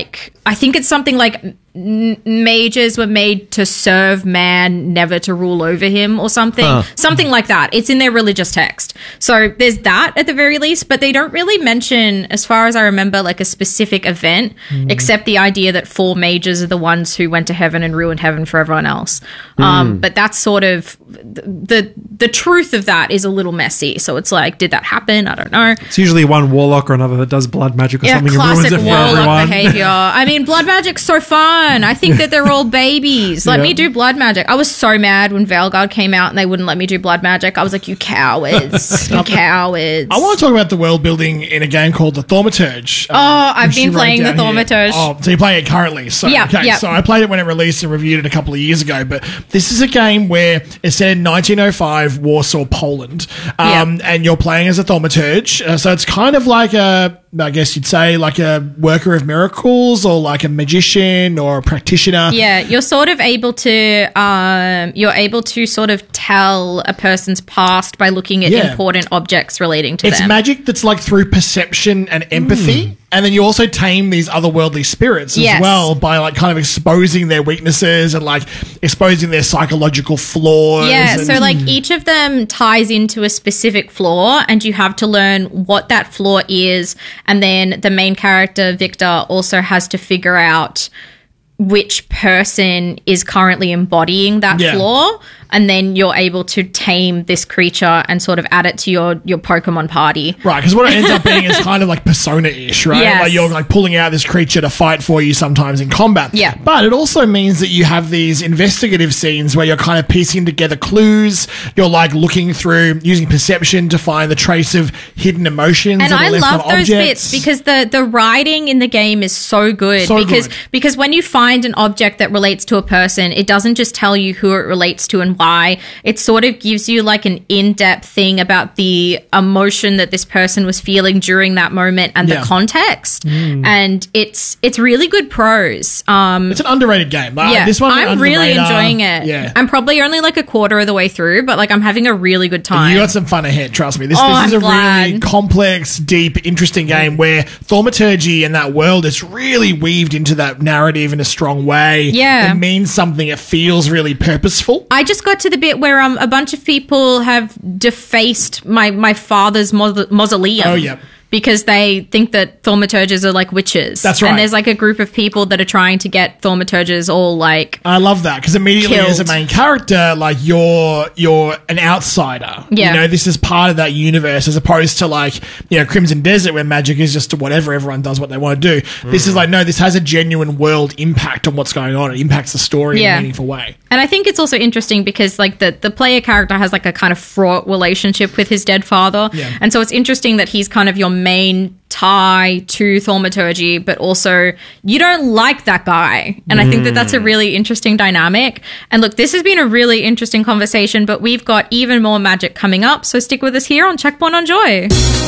[SPEAKER 1] I think it's something like m- mages were made to serve man, never to rule over him or something.
[SPEAKER 3] Huh.
[SPEAKER 1] Something like that. It's in their religious text. So there's that at the very least, but they don't really mention, as far as I remember, like a specific event, mm. except the idea that four mages are the ones who went to heaven and ruined heaven for everyone else. Mm. Um, but that's sort of the the truth of that is a little messy. So it's like, did that happen? I don't know.
[SPEAKER 2] It's usually one warlock or another that does blood magic or
[SPEAKER 1] yeah,
[SPEAKER 2] something and ruins
[SPEAKER 1] classic
[SPEAKER 2] it for
[SPEAKER 1] warlock
[SPEAKER 2] everyone.
[SPEAKER 1] behavior. I mean, blood magic's so fun. I think that they're all babies. Let
[SPEAKER 2] Yeah.
[SPEAKER 1] me do blood magic. I was so mad when Veilguard came out and they wouldn't let me do blood magic. I was like, you cowards. you cowards.
[SPEAKER 4] I want to talk about the world building in a game called the Thaumaturge.
[SPEAKER 1] Oh, I've
[SPEAKER 4] which you
[SPEAKER 1] been
[SPEAKER 4] wrote
[SPEAKER 1] playing the
[SPEAKER 4] down here.
[SPEAKER 1] Thaumaturge.
[SPEAKER 4] Oh, so you're playing it currently. So,
[SPEAKER 1] Yeah,
[SPEAKER 4] okay,
[SPEAKER 1] yeah.
[SPEAKER 4] so I played it when it released and reviewed it a couple of years ago. But this is a game where it's set in nineteen oh five Warsaw, Poland. Um, And you're playing as a Thaumaturge. Uh, so it's kind of like a, I guess you'd say, like a worker of miracles or like a magician or a practitioner.
[SPEAKER 1] Yeah, you're sort of able to um, you're able to sort of tell a person's past by looking at
[SPEAKER 4] Yeah.
[SPEAKER 1] important objects relating to
[SPEAKER 4] It's
[SPEAKER 1] them.
[SPEAKER 4] magic that's like through perception and empathy. And then you also tame these otherworldly spirits as
[SPEAKER 1] Yes.
[SPEAKER 4] well by like kind of exposing their weaknesses and like exposing their psychological flaws.
[SPEAKER 1] Yeah,
[SPEAKER 4] and-
[SPEAKER 1] so like each of them ties into a specific flaw, and you have to learn what that flaw is. And then the main character, Victor, also has to figure out which person is currently embodying that
[SPEAKER 4] Yeah.
[SPEAKER 1] flaw. And then you're able to tame this creature and sort of add it to your, your Pokemon party.
[SPEAKER 4] Right, because what it ends up being is kind of like Persona-ish, right?
[SPEAKER 1] Yes.
[SPEAKER 4] Like you're like pulling out this creature to fight for you sometimes in combat.
[SPEAKER 1] Yeah.
[SPEAKER 4] But it also means that you have these investigative scenes where you're kind of piecing together clues. You're like looking through, using perception to find the trace of hidden emotions.
[SPEAKER 1] And
[SPEAKER 4] that are
[SPEAKER 1] I
[SPEAKER 4] left
[SPEAKER 1] love
[SPEAKER 4] on
[SPEAKER 1] those
[SPEAKER 4] objects.
[SPEAKER 1] bits because the the writing in the game is so good.
[SPEAKER 4] So
[SPEAKER 1] because
[SPEAKER 4] good.
[SPEAKER 1] because when you find an object that relates to a person, it doesn't just tell you who it relates to and why. It sort of gives you like an in-depth thing about the emotion that this person was feeling during that moment and
[SPEAKER 4] Yeah.
[SPEAKER 1] the context. And it's it's really good prose. Um
[SPEAKER 4] It's an underrated game. Like,
[SPEAKER 1] yeah,
[SPEAKER 4] this one went
[SPEAKER 1] I'm
[SPEAKER 4] under the
[SPEAKER 1] really
[SPEAKER 4] radar.
[SPEAKER 1] enjoying it.
[SPEAKER 4] Yeah.
[SPEAKER 1] I'm probably only like a quarter of the way through, but like I'm having a really good time.
[SPEAKER 4] You got some fun ahead, trust me. This,
[SPEAKER 1] Oh,
[SPEAKER 4] this is
[SPEAKER 1] I'm
[SPEAKER 4] a really
[SPEAKER 1] glad.
[SPEAKER 4] complex, deep, interesting game where thaumaturgy and that world is really weaved into that narrative in a strong way.
[SPEAKER 1] Yeah.
[SPEAKER 4] It means something. It feels really purposeful.
[SPEAKER 1] I just got to the bit where um a bunch of people have defaced my my father's maus- mausoleum.
[SPEAKER 4] Oh, yep.
[SPEAKER 1] Because they think that thaumaturges are like witches.
[SPEAKER 4] That's right.
[SPEAKER 1] And there's like a group of people that are trying to get thaumaturges all like
[SPEAKER 4] I love that because immediately
[SPEAKER 1] Killed.
[SPEAKER 4] as a main character, like you're you're an outsider.
[SPEAKER 1] Yeah.
[SPEAKER 4] You know, this is part of that universe as opposed to like, you know, Crimson Desert where magic is just whatever, everyone does what they want to do. This is like, no, this has a genuine world impact on what's going on. It impacts the story in
[SPEAKER 1] Yeah.
[SPEAKER 4] a meaningful way.
[SPEAKER 1] And I think it's also interesting because like the, the player character has like a kind of fraught relationship with his dead father.
[SPEAKER 4] Yeah.
[SPEAKER 1] And so it's interesting that he's kind of your main tie to thaumaturgy, but also you don't like that guy. And I think that that's a really interesting dynamic. And look, this has been a really interesting conversation, but we've got even more magic coming up. So stick with us here on Checkpoint on Joy.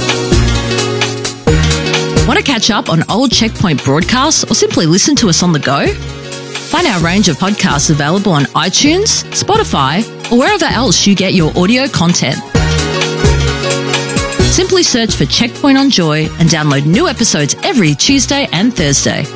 [SPEAKER 11] Want to catch up on old Checkpoint broadcasts or simply listen to us on the go? Find our range of podcasts available on iTunes, Spotify, or wherever else you get your audio content. Simply search for Checkpoint on Joy and download new episodes every Tuesday and Thursday.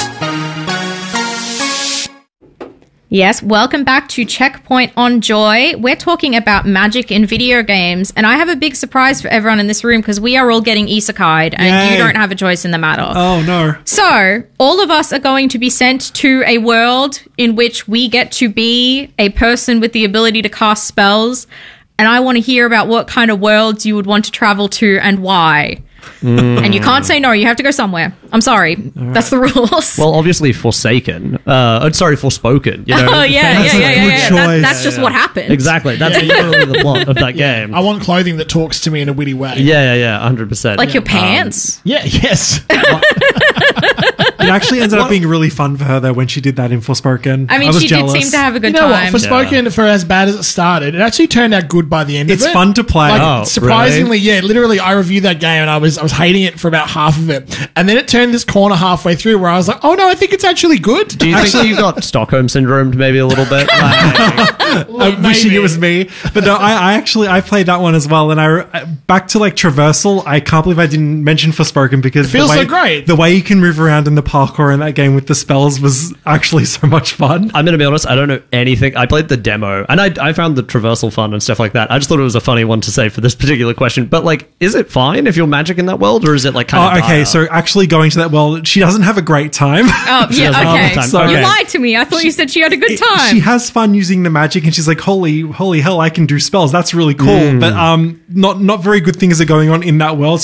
[SPEAKER 1] Yes, welcome back to Checkpoint on Joy. We're talking about magic in video games, and I have a big surprise for everyone in this room because we are all getting isekai'd, and
[SPEAKER 2] Yay.
[SPEAKER 1] you don't have a choice in the matter.
[SPEAKER 2] Oh, no.
[SPEAKER 1] So, all of us are going to be sent to a world in which we get to be a person with the ability to cast spells, and I want to hear about what kind of worlds you would want to travel to and why. And you can't say no, you have to go somewhere. I'm sorry. That's the rules.
[SPEAKER 3] Well, obviously Forsaken. Uh, oh, sorry, Forspoken. You know?
[SPEAKER 1] oh, yeah,
[SPEAKER 2] That's
[SPEAKER 1] yeah,
[SPEAKER 2] a
[SPEAKER 1] yeah, yeah.
[SPEAKER 2] good
[SPEAKER 1] yeah. That-
[SPEAKER 2] choice.
[SPEAKER 1] that's just
[SPEAKER 3] Yeah,
[SPEAKER 1] what
[SPEAKER 3] yeah.
[SPEAKER 1] happened.
[SPEAKER 3] Exactly. That's literally the plot of that game.
[SPEAKER 4] I want clothing that talks to me in a witty way.
[SPEAKER 3] Yeah, yeah, yeah, one hundred percent.
[SPEAKER 1] Like your pants.
[SPEAKER 4] Yeah, yes.
[SPEAKER 2] It actually ended up being really fun for her, though, when she did that in Forspoken.
[SPEAKER 1] I mean,
[SPEAKER 2] was
[SPEAKER 1] she
[SPEAKER 2] jealous.
[SPEAKER 1] did seem to have a good
[SPEAKER 4] You know
[SPEAKER 1] time.
[SPEAKER 4] what? Forspoken, for as bad as it started, it actually turned out good by the end
[SPEAKER 2] It's
[SPEAKER 4] of it.
[SPEAKER 2] fun to play.
[SPEAKER 4] Like,
[SPEAKER 3] Oh,
[SPEAKER 4] surprisingly, yeah. Literally, I reviewed that game and I was I was hating it for about half of it, and then it turned this corner halfway through where I was like, oh no, I think it's actually good.
[SPEAKER 3] Do you think you got Stockholm syndromed maybe a little bit? Like,
[SPEAKER 2] I'm wishing
[SPEAKER 4] maybe.
[SPEAKER 2] it was me, but no, I, I actually I played that one as well, and I back to like traversal. I can't believe I didn't mention Forspoken because
[SPEAKER 4] It feels
[SPEAKER 2] the way,
[SPEAKER 4] so great.
[SPEAKER 2] The way you can move around in the path parkour in that game with the spells was actually so much fun.
[SPEAKER 3] I'm going to be honest, I don't know anything. I played the demo, and I, I found the traversal fun and stuff like that. I just thought it was a funny one to say for this particular question. But, like, is it fine if you're magic in that world, or is it, like, kind
[SPEAKER 2] Oh,
[SPEAKER 3] of
[SPEAKER 2] okay,
[SPEAKER 3] dire?
[SPEAKER 2] so actually going to that world, she doesn't have a great time.
[SPEAKER 1] Oh,
[SPEAKER 3] She
[SPEAKER 1] yeah,
[SPEAKER 3] doesn't have
[SPEAKER 1] okay.
[SPEAKER 3] a time.
[SPEAKER 2] So-
[SPEAKER 1] You
[SPEAKER 3] Okay.
[SPEAKER 1] lied to me. I thought you said she had a good time.
[SPEAKER 2] She has fun using the magic, and she's like, "Holy, holy hell, I can do spells! That's really cool."
[SPEAKER 3] Mm.
[SPEAKER 2] But um, not not very good things are going on in that world.